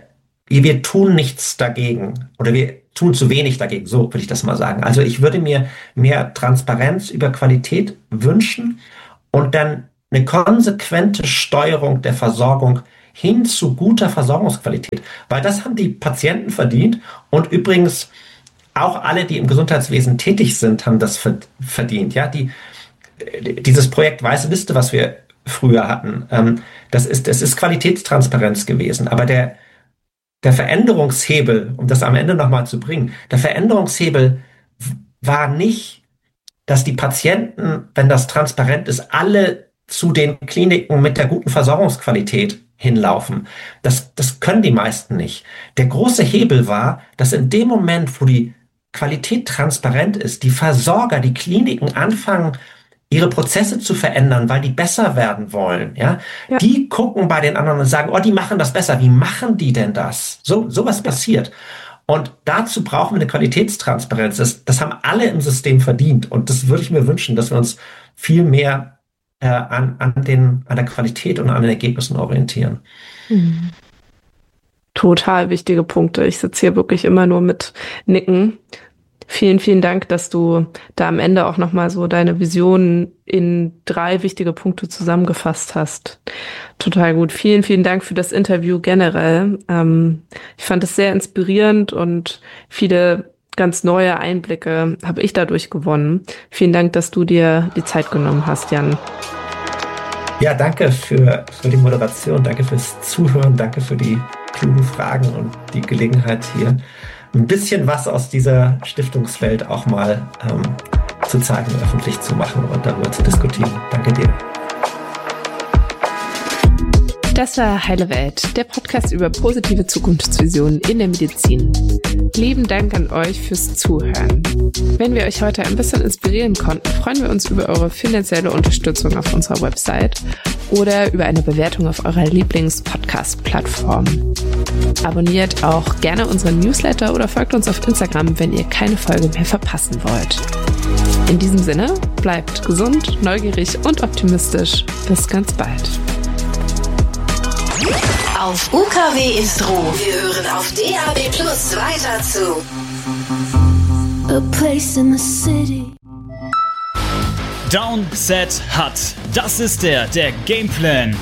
[SPEAKER 1] wir tun nichts dagegen oder wir tun zu wenig dagegen, so würde ich das mal sagen. Also ich würde mir mehr Transparenz über Qualität wünschen und dann eine konsequente Steuerung der Versorgung hin zu guter Versorgungsqualität, weil das haben die Patienten verdient und übrigens auch alle, die im Gesundheitswesen tätig sind, haben das verdient. Ja, die, dieses Projekt Weiße Liste, was wir früher hatten, das ist, das ist Qualitätstransparenz gewesen, aber der Der Veränderungshebel, um das am Ende nochmal zu bringen, der Veränderungshebel war nicht, dass die Patienten, wenn das transparent ist, alle zu den Kliniken mit der guten Versorgungsqualität hinlaufen. Das, das können die meisten nicht. Der große Hebel war, dass in dem Moment, wo die Qualität transparent ist, die Versorger, die Kliniken anfangen, ihre Prozesse zu verändern, weil die besser werden wollen, ja? ja. Die gucken bei den anderen und sagen, oh, die machen das besser. Wie machen die denn das? So, sowas passiert. Und dazu brauchen wir eine Qualitätstransparenz. Das, das haben alle im System verdient. Und das würde ich mir wünschen, dass wir uns viel mehr äh, an, an, den, an der Qualität und an den Ergebnissen orientieren.
[SPEAKER 2] Mhm. Total wichtige Punkte. Ich sitze hier wirklich immer nur mit Nicken. Vielen, vielen Dank, dass du da am Ende auch nochmal so deine Visionen in drei wichtige Punkte zusammengefasst hast. Total gut. Vielen, vielen Dank für das Interview generell. Ähm, ich fand es sehr inspirierend und viele ganz neue Einblicke habe ich dadurch gewonnen. Vielen Dank, dass du dir die Zeit genommen hast, Jan.
[SPEAKER 1] Ja, danke für, für die Moderation, danke fürs Zuhören, danke für die klugen Fragen und die Gelegenheit hier ein bisschen was aus dieser Stiftungswelt auch mal ähm, zu zeigen, öffentlich zu machen und darüber zu diskutieren. Danke dir.
[SPEAKER 2] Das war Heile Welt, der Podcast über positive Zukunftsvisionen in der Medizin. Lieben Dank an euch fürs Zuhören. Wenn wir euch heute ein bisschen inspirieren konnten, freuen wir uns über eure finanzielle Unterstützung auf unserer Website oder über eine Bewertung auf eurer Lieblings-Podcast-Plattform. Abonniert auch gerne unseren Newsletter oder folgt uns auf Instagram, wenn ihr keine Folge mehr verpassen wollt. In diesem Sinne, bleibt gesund, neugierig und optimistisch. Bis ganz bald.
[SPEAKER 3] Auf U K W ist Ruhe. Wir hören auf D A B Plus weiter zu A Place in the City.
[SPEAKER 4] Down, Set, Hut. Das ist der, der Gameplan.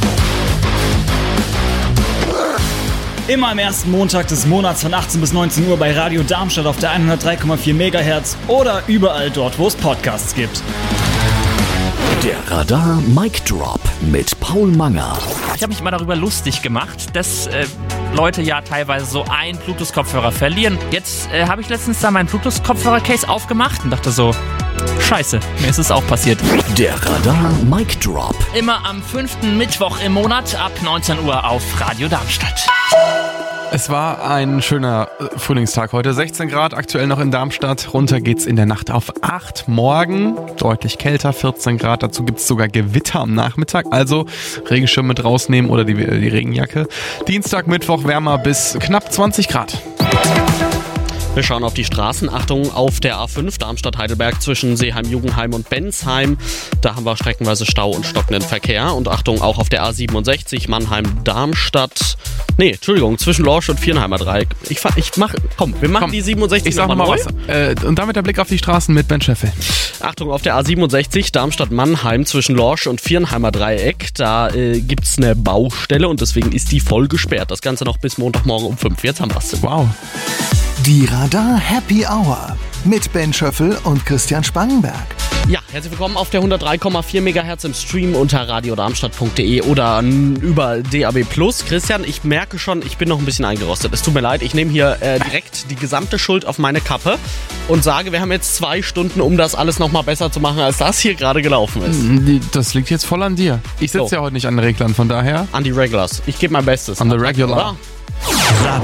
[SPEAKER 4] Immer am ersten Montag des Monats von achtzehn bis neunzehn Uhr bei Radio Darmstadt auf der hundertdrei Komma vier Megahertz oder überall dort, wo es Podcasts gibt.
[SPEAKER 5] Der Radar Mic Drop mit Paul Manger.
[SPEAKER 6] Ich habe mich immer darüber lustig gemacht, dass äh, Leute ja teilweise so einen Bluetooth-Kopfhörer verlieren. Jetzt äh, habe ich letztens da mein Bluetooth-Kopfhörer-Case aufgemacht und dachte so, scheiße, mir ist es auch passiert.
[SPEAKER 5] Der Radar Mic Drop.
[SPEAKER 6] Immer am fünften Mittwoch im Monat ab neunzehn Uhr auf Radio Darmstadt.
[SPEAKER 7] Es war ein schöner Frühlingstag heute. sechzehn Grad aktuell noch in Darmstadt. Runter geht's in der Nacht auf acht. Morgen deutlich kälter, vierzehn Grad. Dazu gibt's sogar Gewitter am Nachmittag. Also Regenschirm mit rausnehmen oder die, die Regenjacke. Dienstag, Mittwoch wärmer bis knapp zwanzig Grad.
[SPEAKER 8] Wir schauen auf die Straßen. Achtung auf der A fünf Darmstadt-Heidelberg zwischen Seeheim-Jugendheim und Bensheim. Da haben wir streckenweise Stau und stockenden Verkehr. Und Achtung auch auf der A siebenundsechzig Mannheim-Darmstadt. Nee, Entschuldigung, zwischen Lorsch und Viernheimer Dreieck. Ich, ich mach, komm, wir machen komm, die siebenundsechzig
[SPEAKER 7] Ich sag nochmal was. Äh, und damit der Blick auf die Straßen mit Ben Scheffel.
[SPEAKER 8] Achtung auf der A siebenundsechzig Darmstadt-Mannheim zwischen Lorsch und Viernheimer Dreieck. Da äh, gibt's eine Baustelle und deswegen ist die voll gesperrt. Das Ganze noch bis Montagmorgen um fünf. Jetzt haben wir's.
[SPEAKER 7] Wow.
[SPEAKER 9] Die Radar Happy Hour mit Ben Schöffel und Christian Spangenberg.
[SPEAKER 8] Ja, herzlich willkommen auf der hundertdrei Komma vier Megahertz im Stream unter radiodarmstadt punkt de oder über D A B Plus. Christian, ich merke schon, ich bin noch ein bisschen eingerostet. Es tut mir leid, ich nehme hier äh, direkt die gesamte Schuld auf meine Kappe und sage, wir haben jetzt zwei Stunden, um das alles nochmal besser zu machen, als das hier gerade gelaufen ist.
[SPEAKER 7] Das liegt jetzt voll an dir. Ich sitze so. ja heute nicht an den Reglern, von daher...
[SPEAKER 8] An die Regulars. Ich gebe mein Bestes.
[SPEAKER 7] An the regular.
[SPEAKER 5] Oder?